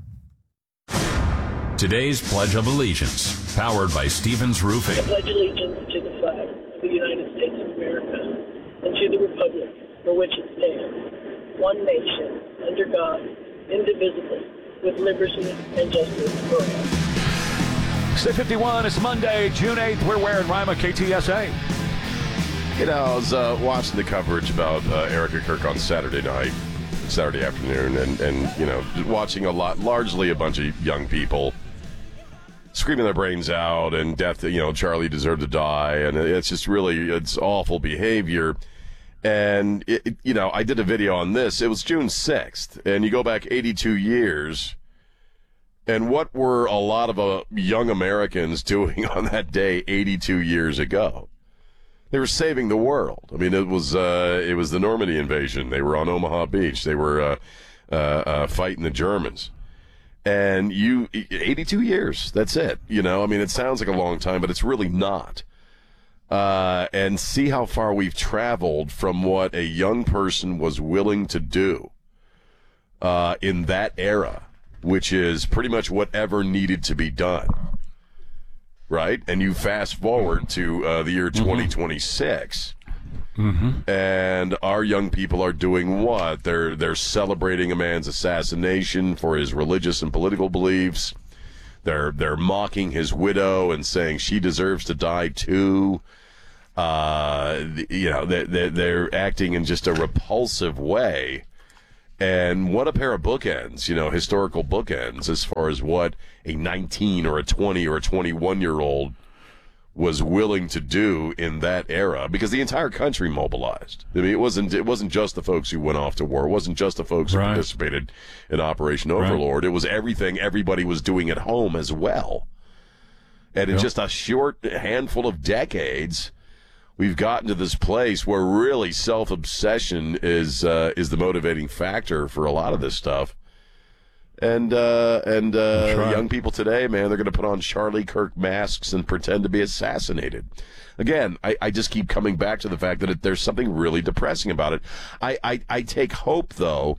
[SPEAKER 1] Today's Pledge of Allegiance, powered by Stevens Roofing.
[SPEAKER 27] I pledge allegiance to the flag of the United States of America and to the republic for which it stands, one nation, under God, indivisible, with liberty and justice for all.
[SPEAKER 2] six fifty-one, it's Monday, June eighth. We're wearing Rima, K T S A.
[SPEAKER 7] You know, I was uh, watching the coverage about uh, Erica Kirk on Saturday night, Saturday afternoon, and, and, you know, watching a lot, largely a bunch of young people screaming their brains out and death, you know, Charlie deserved to die, and it's just really, it's awful behavior. And, it, it, you know, I did a video on this. It was June sixth, and you go back eighty-two years, and what were a lot of uh, young Americans doing on that day eighty-two years ago? They were saving the world. I mean, it was uh, it was the Normandy invasion. They were on Omaha Beach. They were uh, uh, uh, fighting the Germans. And you, eighty-two years, that's it. You know, I mean, it sounds like a long time, but it's really not. Uh, and see how far we've traveled from what a young person was willing to do uh, in that era, which is pretty much whatever needed to be done, right? And you fast forward to uh, the year twenty twenty-six, mm-hmm. and our young people are doing what? They're they're celebrating a man's assassination for his religious and political beliefs. They're they're mocking his widow and saying she deserves to die too. Uh, you know, they, they're acting in just a repulsive way. And what a pair of bookends, you know, historical bookends, as far as what a nineteen or a twenty or a twenty-one-year-old was willing to do in that era, because the entire country mobilized. I mean, it wasn't it wasn't just the folks who went off to war. It wasn't just the folks right. who participated in Operation Overlord. Right. It was everything everybody was doing at home as well. And in yep. just a short handful of decades, we've gotten to this place where really self-obsession is uh, is the motivating factor for a lot of this stuff. And uh, and uh, right. young people today, man, they're going to put on Charlie Kirk masks and pretend to be assassinated. Again, I, I just keep coming back to the fact that it, there's something really depressing about it. I, I, I take hope, though,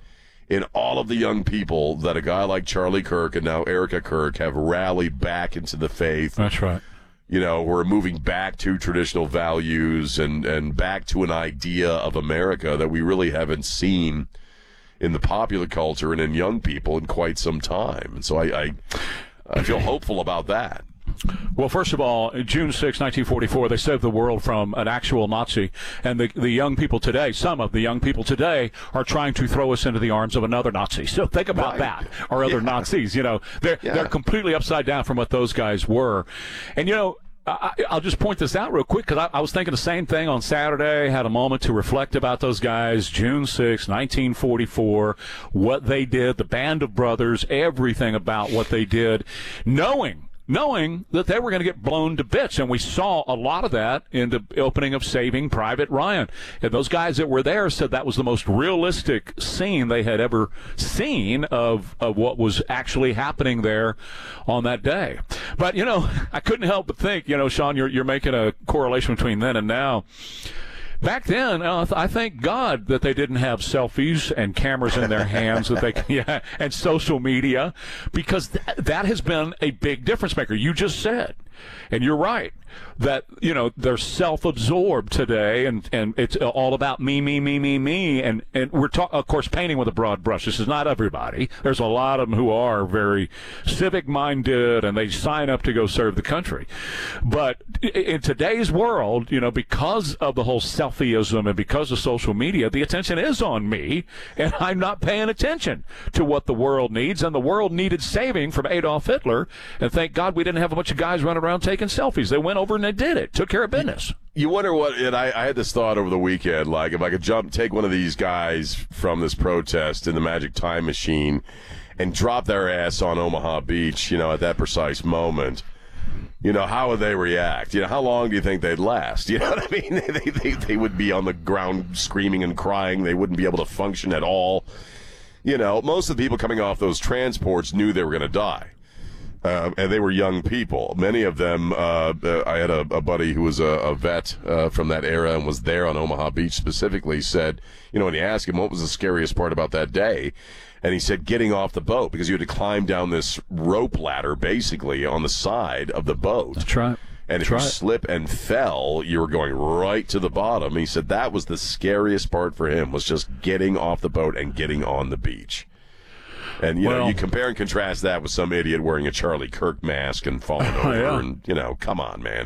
[SPEAKER 7] in all of the young people that a guy like Charlie Kirk and now Erica Kirk have rallied back into the faith.
[SPEAKER 2] That's right.
[SPEAKER 7] You know, we're moving back to traditional values and, and back to an idea of America that we really haven't seen in the popular culture and in young people in quite some time. And so I, I, I feel hopeful about that.
[SPEAKER 2] Well, first of all, June sixth, nineteen forty-four, they saved the world from an actual Nazi. And the, the young people today, some of the young people today, are trying to throw us into the arms of another Nazi. So think about right. that, or other yeah. Nazis. You know, they're, yeah. they're completely upside down from what those guys were. And, you know, I, I'll just point this out real quick, because I, I was thinking the same thing on Saturday, had a moment to reflect about those guys, June sixth, nineteen forty-four, what they did, the Band of Brothers, everything about what they did, knowing knowing that they were going to get blown to bits. And we saw a lot of that in the opening of Saving Private Ryan. And those guys that were there said that was the most realistic scene they had ever seen of, of what was actually happening there on that day. But, you know, I couldn't help but think, you know, Sean, you're, you're making a correlation between then and now. Back then, uh, I thank God that they didn't have selfies and cameras in their hands that they yeah, and social media, because th- that has been a big difference maker. You just said, and you're right, that, you know, they're self-absorbed today, and, and it's all about me, me, me, me, me, and, and we're, ta- of course, painting with a broad brush. This is not everybody. There's a lot of them who are very civic-minded, and they sign up to go serve the country. But in today's world, you know, because of the whole selfieism and because of social media, the attention is on me, and I'm not paying attention to what the world needs, and the world needed saving from Adolf Hitler, and thank God we didn't have a bunch of guys running around taking selfies. They went over and they did it, took care of business.
[SPEAKER 7] You wonder what, and I, I had this thought over the weekend, like if I could jump, take one of these guys from this protest in the Magic Time Machine and drop their ass on Omaha Beach, you know, at that precise moment, you know, how would they react? You know, how long do you think they'd last? You know what I mean? They, they, they would be on the ground screaming and crying. They wouldn't be able to function at all. You know, most of the people coming off those transports knew they were going to die. Uh, and they were young people. Many of them, uh, uh, I had a, a buddy who was a, a vet uh, from that era and was there on Omaha Beach specifically, said, you know, when you ask him what was the scariest part about that day, and he said getting off the boat, because you had to climb down this rope ladder basically on the side of the boat.
[SPEAKER 2] That's right.
[SPEAKER 7] And if you slip and fell, you were going right to the bottom. He said that was the scariest part for him, was just getting off the boat and getting on the beach. And, you well, know, you compare and contrast that with some idiot wearing a Charlie Kirk mask and falling over,
[SPEAKER 2] yeah.
[SPEAKER 7] and, you know, come on, man.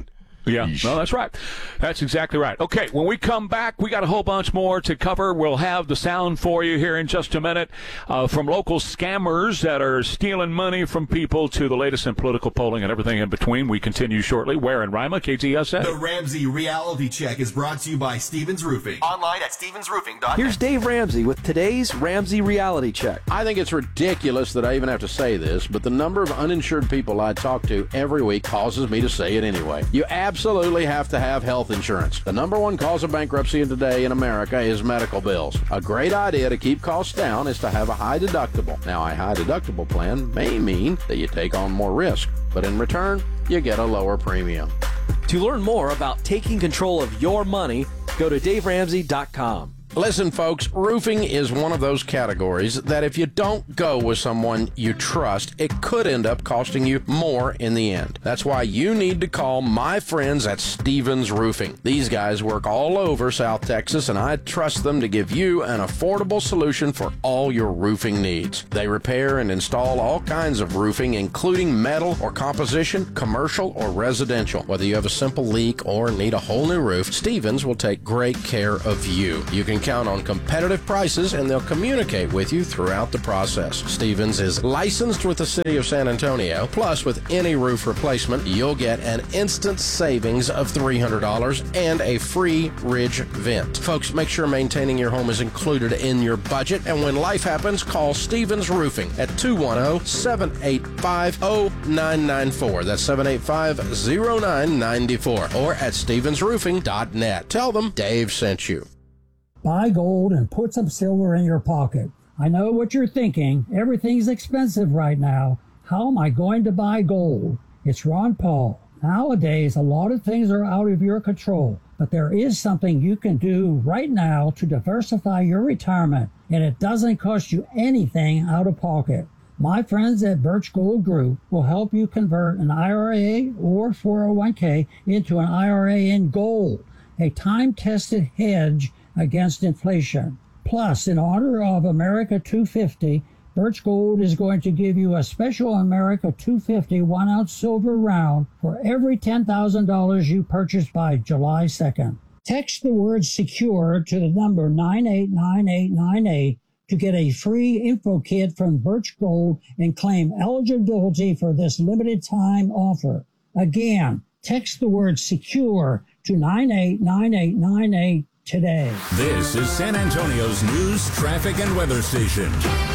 [SPEAKER 2] Yeah, no, that's right. That's exactly right. Okay, when we come back, we got a whole bunch more to cover. We'll have the sound for you here in just a minute, uh, from local scammers that are stealing money from people to the latest in political polling and everything in between. We continue shortly. Where in Rima, K T S A?
[SPEAKER 3] The Ramsey Reality Check is brought to you by Stevens Roofing. Online at stevens roofing dot net.
[SPEAKER 4] Here's Dave Ramsey with today's Ramsey Reality Check.
[SPEAKER 10] I think it's ridiculous that I even have to say this, but the number of uninsured people I talk to every week causes me to say it anyway. You absolutely have to have health insurance. The number one cause of bankruptcy today in America is medical bills. A great idea to keep costs down is to have a high deductible. Now, a high deductible plan may mean that you take on more risk, but in return, you get a lower premium.
[SPEAKER 4] To learn more about taking control of your money, go to dave ramsey dot com.
[SPEAKER 10] Listen, folks, roofing is one of those categories that if you don't go with someone you trust, it could end up costing you more in the end. That's why you need to call my friends at Stevens Roofing. These guys work all over South Texas, and I trust them to give you an affordable solution for all your roofing needs. They repair and install all kinds of roofing, including metal or composition, commercial or residential. Whether you have a simple leak or need a whole new roof, Stevens will take great care of you. You can count on competitive prices, and they'll communicate with you throughout the process. Stevens is licensed with the City of San Antonio. Plus, with any roof replacement, you'll get an instant savings of three hundred dollars and a free ridge vent. Folks, make sure maintaining your home is included in your budget, and when life happens, call Stevens Roofing at two one zero, seven eight five, zero nine nine four. That's seven eight five, zero nine nine four, or at stevens roofing dot net. Tell them Dave sent you.
[SPEAKER 6] Buy gold and put some silver in your pocket. I know what you're thinking. Everything's expensive right now. How am I going to buy gold? It's Ron Paul. Nowadays, a lot of things are out of your control, but there is something you can do right now to diversify your retirement, and it doesn't cost you anything out of pocket. My friends at Birch Gold Group will help you convert an I R A or four oh one k into an I R A in gold, a time-tested hedge against inflation. Plus, in honor of America two fifty, Birch Gold is going to give you a special America two fifty one-ounce silver round for every ten thousand dollars you purchase by July second. Text the word SECURE to the number nine eight nine eight nine eight to get a free info kit from Birch Gold and claim eligibility for this limited time offer. Again, text the word SECURE to nine eight nine eight nine eight today.
[SPEAKER 1] This is San Antonio's news, traffic, and weather station.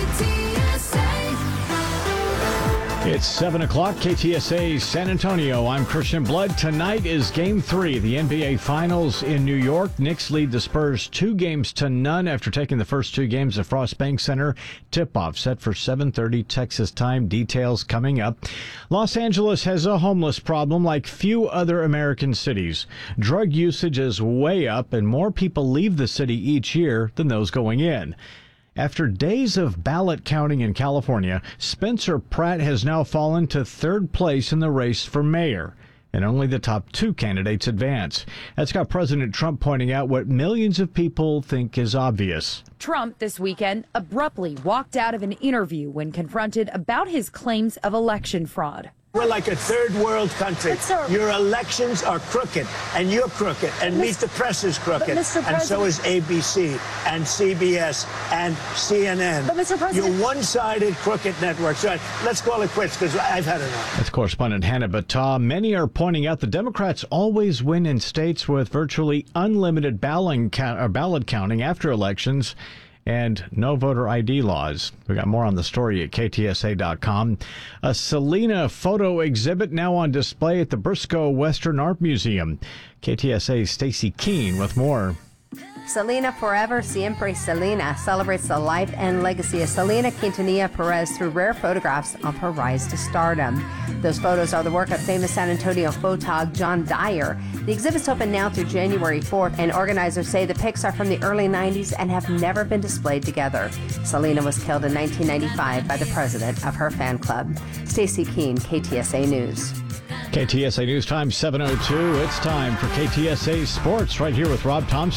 [SPEAKER 15] It's seven o'clock, K T S A San Antonio. I'm Christian Blood. Tonight is Game three, the N B A Finals in New York. Knicks lead the Spurs two games to none after taking the first two games at Frost Bank Center. Tip-off set for seven thirty Texas time. Details coming up. Los Angeles has a homeless problem like few other American cities. Drug usage is way up, and more people leave the city each year than those going in. After days of ballot counting in California, Spencer Pratt has now fallen to third place in the race for mayor, and only the top two candidates advance. That's got President Trump pointing out what millions of people think is obvious.
[SPEAKER 8] Trump this weekend abruptly walked out of an interview when confronted about his claims of election fraud.
[SPEAKER 18] We're like a third world country. Your elections are crooked, and you're crooked, and Meet the Press is crooked, and so is A B C, and C B S, and C N N. But Mister President, you're one-sided crooked networks. Right, let's call it quits, because I've had enough.
[SPEAKER 15] That's correspondent Hannah Battah. Many are pointing out the Democrats always win in states with virtually unlimited ballot counting after elections and no voter I D laws. We got more on the story at K T S A dot com. A Selena photo exhibit now on display at the Briscoe Western Art Museum. K T S A's Stacy Keene with more.
[SPEAKER 11] Selena Forever, Siempre Selena celebrates the life and legacy of Selena Quintanilla Perez through rare photographs of her rise to stardom. Those photos are the work of famous San Antonio photog John Dyer. The exhibit's open now through January fourth, and organizers say the pics are from the early nineties and have never been displayed together. Selena was killed in nineteen ninety-five by the president of her fan club. Stacy Keene, K T S A News.
[SPEAKER 15] K T S A News time seven oh two. It's time for K T S A Sports right here with Rob Thompson.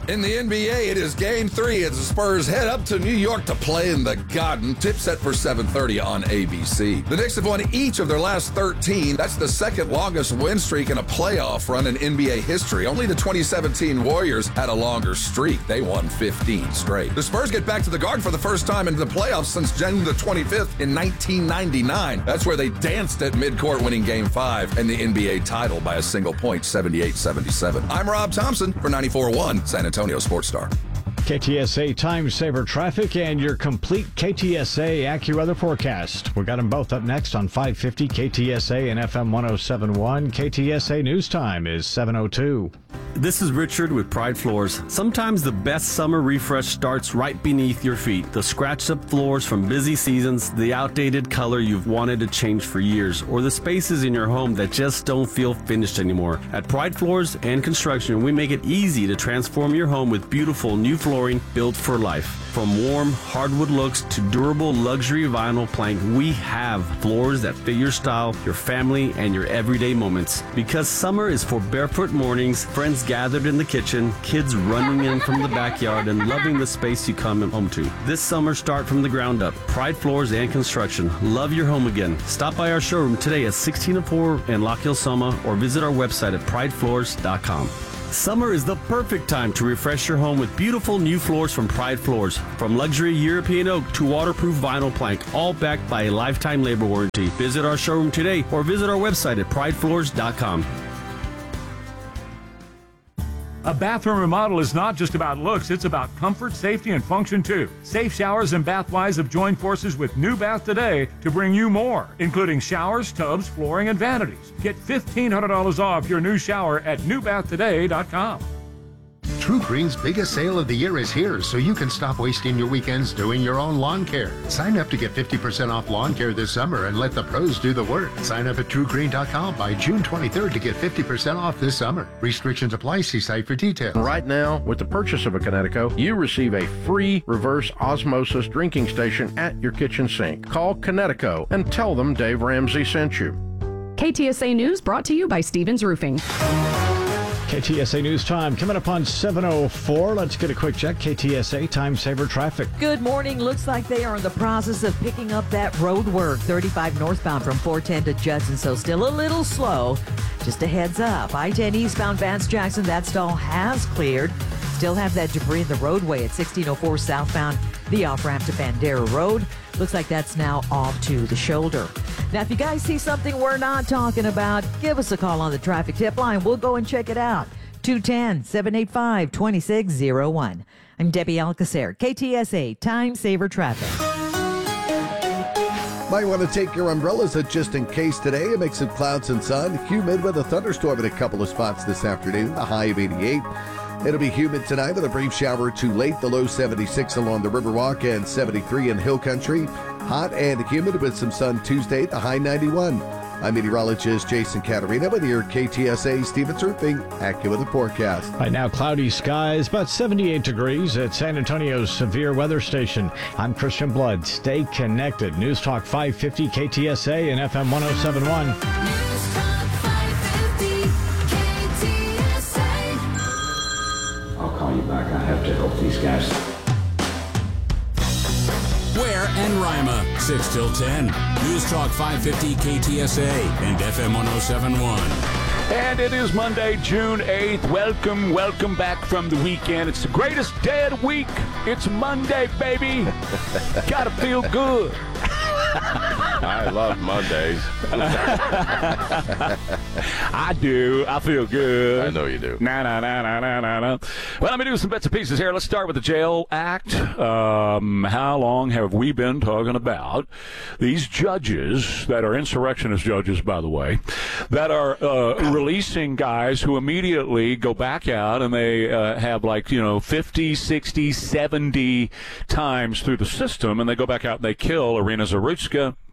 [SPEAKER 9] In the N B A, it is game three as the Spurs head up to New York to play in the Garden. Tip set for seven thirty on A B C. The Knicks have won each of their last thirteen. That's the second longest win streak in a playoff run in N B A history. Only the twenty seventeen Warriors had a longer streak. They won fifteen straight. The Spurs get back to the Garden for the first time in the playoffs since January the twenty-fifth in nineteen ninety-nine. That's where they danced at midcourt, winning game five and the N B A title by a single point, seventy-eight seventy-seven. I'm Rob Thompson for ninety-four point one San Antonio Sports Star.
[SPEAKER 15] K T S A Time Saver Traffic and your complete K T S A AccuWeather forecast. We got them both up next on five fifty K T S A and F M one oh seven point one. K T S A News Time is seven oh two.
[SPEAKER 12] This is Richard with Pride Floors. Sometimes the best summer refresh starts right beneath your feet. The scratched up floors from busy seasons, the outdated color you've wanted to change for years, or the spaces in your home that just don't feel finished anymore. At Pride Floors and Construction, we make it easy to transform your home with beautiful new flooring built for life. From warm hardwood looks to durable luxury vinyl plank, we have floors that fit your style, your family, and your everyday moments. Because summer is for barefoot mornings, friends gathered in the kitchen, kids running in from the backyard, and loving the space you come home to. This summer, start from the ground up. Pride Floors and Construction. Love your home again. Stop by our showroom today at sixteen oh four in Lock Hill, Soma, or visit our website at pride floors dot com. Summer is the perfect time to refresh your home with beautiful new floors from Pride Floors. From luxury European oak to waterproof vinyl plank, all backed by a lifetime labor warranty. Visit our showroom today or visit our website at pride floors dot com.
[SPEAKER 13] A bathroom remodel is not just about looks, it's about comfort, safety, and function too. Safe Showers and Bathwise have joined forces with New Bath Today to bring you more, including showers, tubs, flooring, and vanities. Get fifteen hundred dollars off your new shower at new bath today dot com.
[SPEAKER 14] True Green's biggest sale of the year is here, so you can stop wasting your weekends doing your own lawn care. Sign up to get fifty percent off lawn care this summer and let the pros do the work. Sign up at true green dot com by June twenty-third to get fifty percent off this summer. Restrictions apply. See site for details.
[SPEAKER 10] Right now, with the purchase of a Connecticut, you receive a free reverse osmosis drinking station at your kitchen sink. Call Connecticut and tell them Dave Ramsey sent you.
[SPEAKER 16] K T S A News brought to you by Stevens Roofing.
[SPEAKER 15] K T S A News Time coming up on seven oh four. Let's get a quick check. K T S A Time Saver Traffic.
[SPEAKER 17] Good morning. Looks like they are in the process of picking up that road work. thirty-five northbound from four ten to Judson, so still a little slow. Just a heads up. I ten eastbound Vance Jackson, that stall has cleared. Still have that debris in the roadway at sixteen oh four southbound, the off-ramp to Bandera Road. Looks like that's now off to the shoulder. Now, if you guys see something we're not talking about, give us a call on the traffic tip line. We'll go and check it out. two one zero, seven eight five, two six zero one. I'm Debbie Alcacer, K T S A Time Saver Traffic.
[SPEAKER 19] Might want to take your umbrellas out just in case today. A mix of clouds and sun. Humid with a thunderstorm in a couple of spots this afternoon. A high of eighty-eight. It'll be humid tonight with a brief shower or two late. The low seventy-six along the Riverwalk and seventy-three in Hill Country. Hot and humid with some sun Tuesday. The high ninety-one. I'm meteorologist Jason Caterina with your K T S A Stevens Roofing AccuWeather forecast.
[SPEAKER 15] Right now, cloudy skies, about seventy-eight degrees at San Antonio's Severe Weather Station. I'm Christian Blood. Stay connected. News Talk five fifty K T S A and F M one oh seven point one.
[SPEAKER 28] I'll call you back. I have to help these guys.
[SPEAKER 1] Ware and Rima, six till ten. News Talk five fifty K T S A and F M one oh seven point one.
[SPEAKER 2] And it is Monday, June eighth. Welcome, welcome back from the weekend. It's the greatest day of the week. It's Monday, baby. Gotta feel good.
[SPEAKER 7] I love Mondays.
[SPEAKER 2] I do. I feel good.
[SPEAKER 7] I know you do.
[SPEAKER 2] Nah, nah, nah, nah, nah, nah, nah. Well, let me do some bits and pieces here. Let's start with the Jail Act. Um, how long have we been talking about these judges that are insurrectionist judges, by the way, that are uh, releasing guys who immediately go back out and they uh, have like, you know, fifty, sixty, seventy times through the system, and they go back out and they kill Irina Zarutska,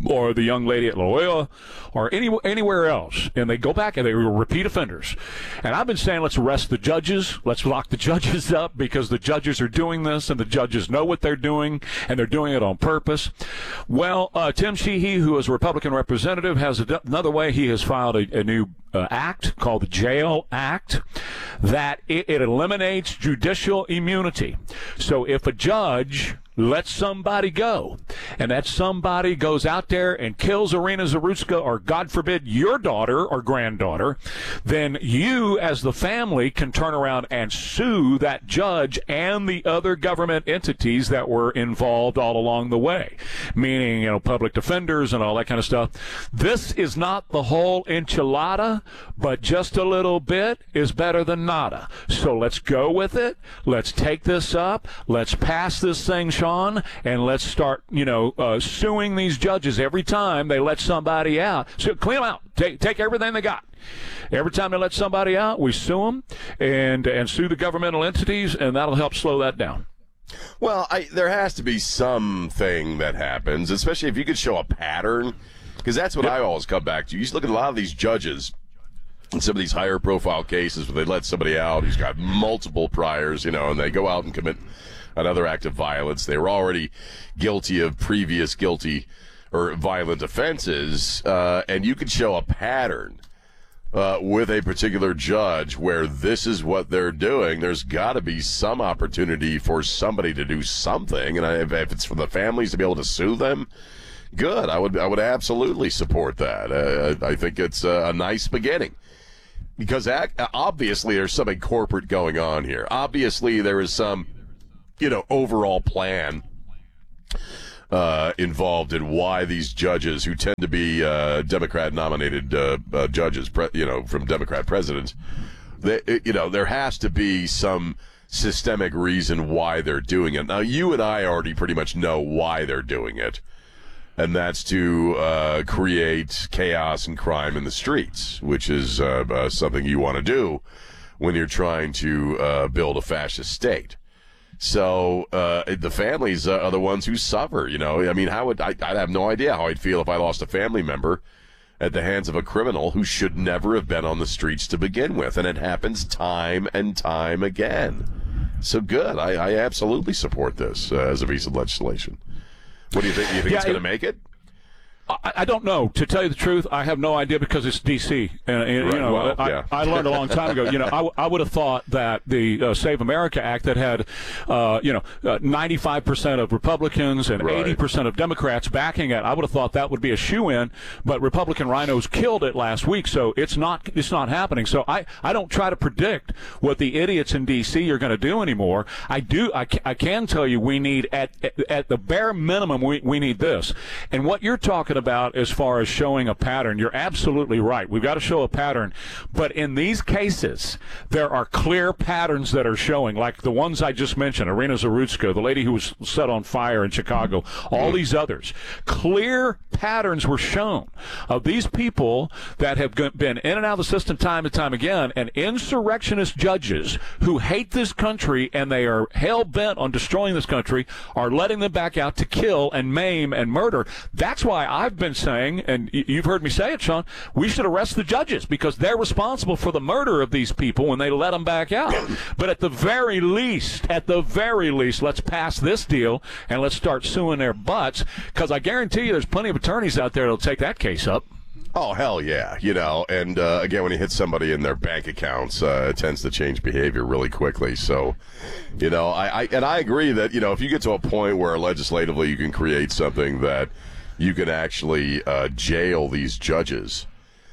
[SPEAKER 2] or the young lady at Loyola or any, anywhere else, and they go back and they were repeat offenders. And I've been saying let's arrest the judges, let's lock the judges up because the judges are doing this and the judges know what they're doing and they're doing it on purpose. Well, uh, Tim Sheehy, who is a Republican representative, has a, another way. He has filed a, a new uh, act called the Jail Act that it, it eliminates judicial immunity. So if a judge lets somebody go, and that somebody goes out there and kills Irina Zarutska, or God forbid your daughter or granddaughter, then you as the family can turn around and sue that judge and the other government entities that were involved all along the way, meaning, you know, public defenders and all that kind of stuff. This is not the whole enchilada, but just a little bit is better than nada. So let's go with it. Let's take this up. Let's pass this thing, on, and let's start, you know, uh, suing these judges every time they let somebody out. So clean them out. Take take everything they got. Every time they let somebody out, we sue them and and sue the governmental entities, and that'll help slow that down.
[SPEAKER 7] Well, I, there has to be something that happens, especially if you could show a pattern, because that's what yep. I always come back to. You just look at a lot of these judges in some of these higher profile cases where they let somebody out who's got multiple priors, you know, and they go out and commit another act of violence. They were already guilty of previous guilty or violent offenses, uh, and you could show a pattern uh, with a particular judge where this is what they're doing. There's got to be some opportunity for somebody to do something, and I, if, if it's for the families to be able to sue them, good. I would I would absolutely support that. Uh, I think it's a, a nice beginning. Because obviously there's something corporate going on here. Obviously there is some, you know, overall plan uh, involved in why these judges, who tend to be uh, Democrat-nominated uh, uh, judges, pre- you know, from Democrat presidents, they, you know, there has to be some systemic reason why they're doing it. Now, you and I already pretty much know why they're doing it, and that's to uh, create chaos and crime in the streets, which is uh, uh, something you want to do when you're trying to uh, build a fascist state. So uh, the families are the ones who suffer. You know, I mean, how would I? I have no idea how I'd feel if I lost a family member at the hands of a criminal who should never have been on the streets to begin with, and it happens time and time again. So good. I, I absolutely support this uh, as a piece of legislation. What do you think? Do you think yeah, it's going to make it?
[SPEAKER 2] I, I don't know. To tell you the truth, I have no idea because it's D C And, and
[SPEAKER 7] right,
[SPEAKER 2] you know,
[SPEAKER 7] well,
[SPEAKER 2] I,
[SPEAKER 7] yeah.
[SPEAKER 2] I learned a long time ago. You know, I, w- I would have thought that the uh, Save America Act that had, uh, you know, uh, ninety-five percent of Republicans and right. eighty percent of Democrats backing it, I would have thought that would be a shoo-in. But Republican rhinos killed it last week, so it's not it's not happening. So I, I don't try to predict what the idiots in D C are going to do anymore. I do. I, ca- I can tell you we need at at the bare minimum we we need this. And what you're talking about as far as showing a pattern, you're absolutely right. We've got to show a pattern. But in these cases, there are clear patterns that are showing, like the ones I just mentioned, Irina Zarutska, the lady who was set on fire in Chicago, all these others. Clear patterns were shown of these people that have been in and out of the system time and time again, and insurrectionist judges who hate this country and they are hell-bent on destroying this country are letting them back out to kill and maim and murder. That's why I've been saying, and you've heard me say it, Sean, we should arrest the judges because they're responsible for the murder of these people when they let them back out. But at the very least, at the very least, let's pass this deal and let's start suing their butts, because I guarantee you there's plenty of attorneys out there that'll take that case up.
[SPEAKER 7] Oh, hell yeah. You know, and uh, again, when you hit somebody in their bank accounts, uh, it tends to change behavior really quickly. So, you know, I, I and I agree that, you know, if you get to a point where legislatively you can create something that you can actually uh, jail these judges,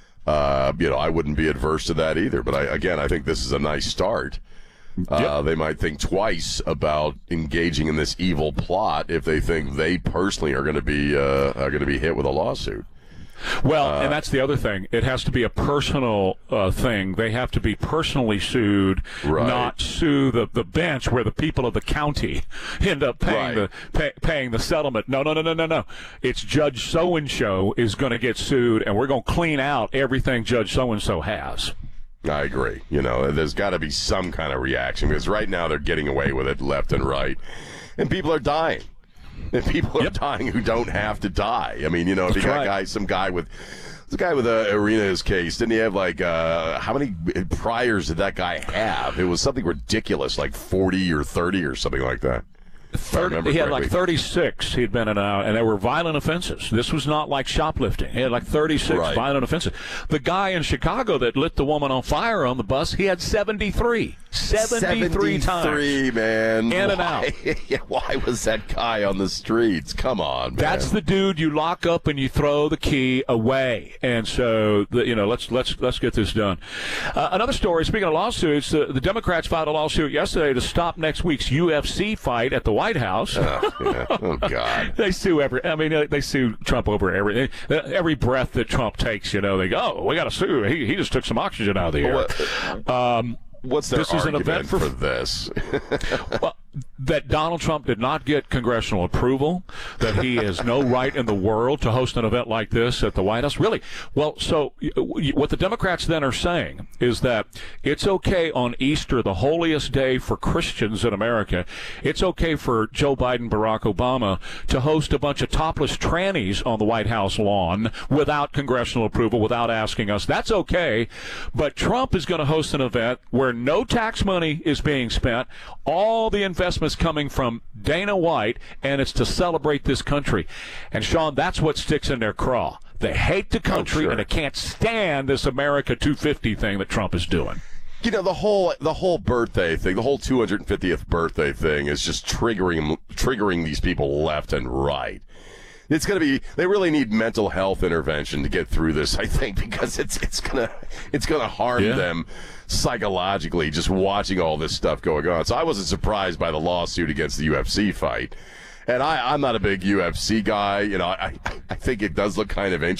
[SPEAKER 7] uh, you know, I wouldn't be adverse to that either. But I, again, I think this is a nice start. Uh, yep. They might think twice about engaging in this evil plot if they think they personally are going to be uh, are going to be hit with a lawsuit.
[SPEAKER 2] Well,
[SPEAKER 7] uh,
[SPEAKER 2] and that's the other thing. It has to be a personal uh, thing. They have to be personally sued,
[SPEAKER 7] right.
[SPEAKER 2] not sue the, the bench where the people of the county end up paying
[SPEAKER 7] right.
[SPEAKER 2] the pay, paying the settlement. No, no, no, no, no, no. It's Judge So-and-so is going to get sued, and we're going to clean out everything Judge So-and-so has.
[SPEAKER 7] I agree. You know, there's got to be some kind of reaction, because right now they're getting away with it left and right, and people are dying. And people are yep. dying who don't have to die. I mean, you know, if
[SPEAKER 2] That's
[SPEAKER 7] you got
[SPEAKER 2] right.
[SPEAKER 7] guy, some guy with, the guy with uh, Arena's case, didn't he have like, uh, how many priors did that guy have? It was something ridiculous, like forty or thirty or something like that.
[SPEAKER 2] thirty, he had like thirty-six he'd been in, uh, and they were violent offenses. This was not like shoplifting. He had like thirty-six right. violent offenses. The guy in Chicago that lit the woman on fire on the bus, he had seventy-three. seventy-three times.
[SPEAKER 7] seventy-three, man.
[SPEAKER 2] In
[SPEAKER 7] why,
[SPEAKER 2] and out.
[SPEAKER 7] Why was that guy on the streets? Come on, man.
[SPEAKER 2] That's the dude you lock up and you throw the key away. And so, the, you know, let's let's let's get this done. Uh, another story, speaking of lawsuits, uh, the Democrats filed a lawsuit yesterday to stop next week's U F C fight at the White House.
[SPEAKER 7] Oh, yeah. Oh God.
[SPEAKER 2] They sue every, I mean, they sue Trump over everything. Every breath that Trump takes, you know, they go, oh, we got to sue. He, he just took some oxygen out of the air. Um,
[SPEAKER 7] What's their
[SPEAKER 2] this
[SPEAKER 7] argument
[SPEAKER 2] is an event for,
[SPEAKER 7] for this?
[SPEAKER 2] well, that Donald Trump did not get congressional approval, that he has no right in the world to host an event like this at the White House. Really? Well, so what the Democrats then are saying is that it's okay on Easter, the holiest day for Christians in America, it's okay for Joe Biden, Barack Obama to host a bunch of topless trannies on the White House lawn without congressional approval, without asking us. That's okay. But Trump is going to host an event where no tax money is being spent, all the investments coming from Dana White, and it's to celebrate this country. And, Sean, that's what sticks in their craw. They hate the country, oh, sure. and they can't stand this America two fifty thing that Trump is doing.
[SPEAKER 7] You know, the whole the whole birthday thing, the whole two hundred fiftieth birthday thing is just triggering triggering these people left and right. It's going to be, they really need mental health intervention to get through this, I think, because it's it's going to it's going to harm yeah. them psychologically just watching all this stuff going on. So I wasn't surprised by the lawsuit against the U F C fight. And I, I'm not a big U F C guy. You know, I, I think it does look kind of interesting.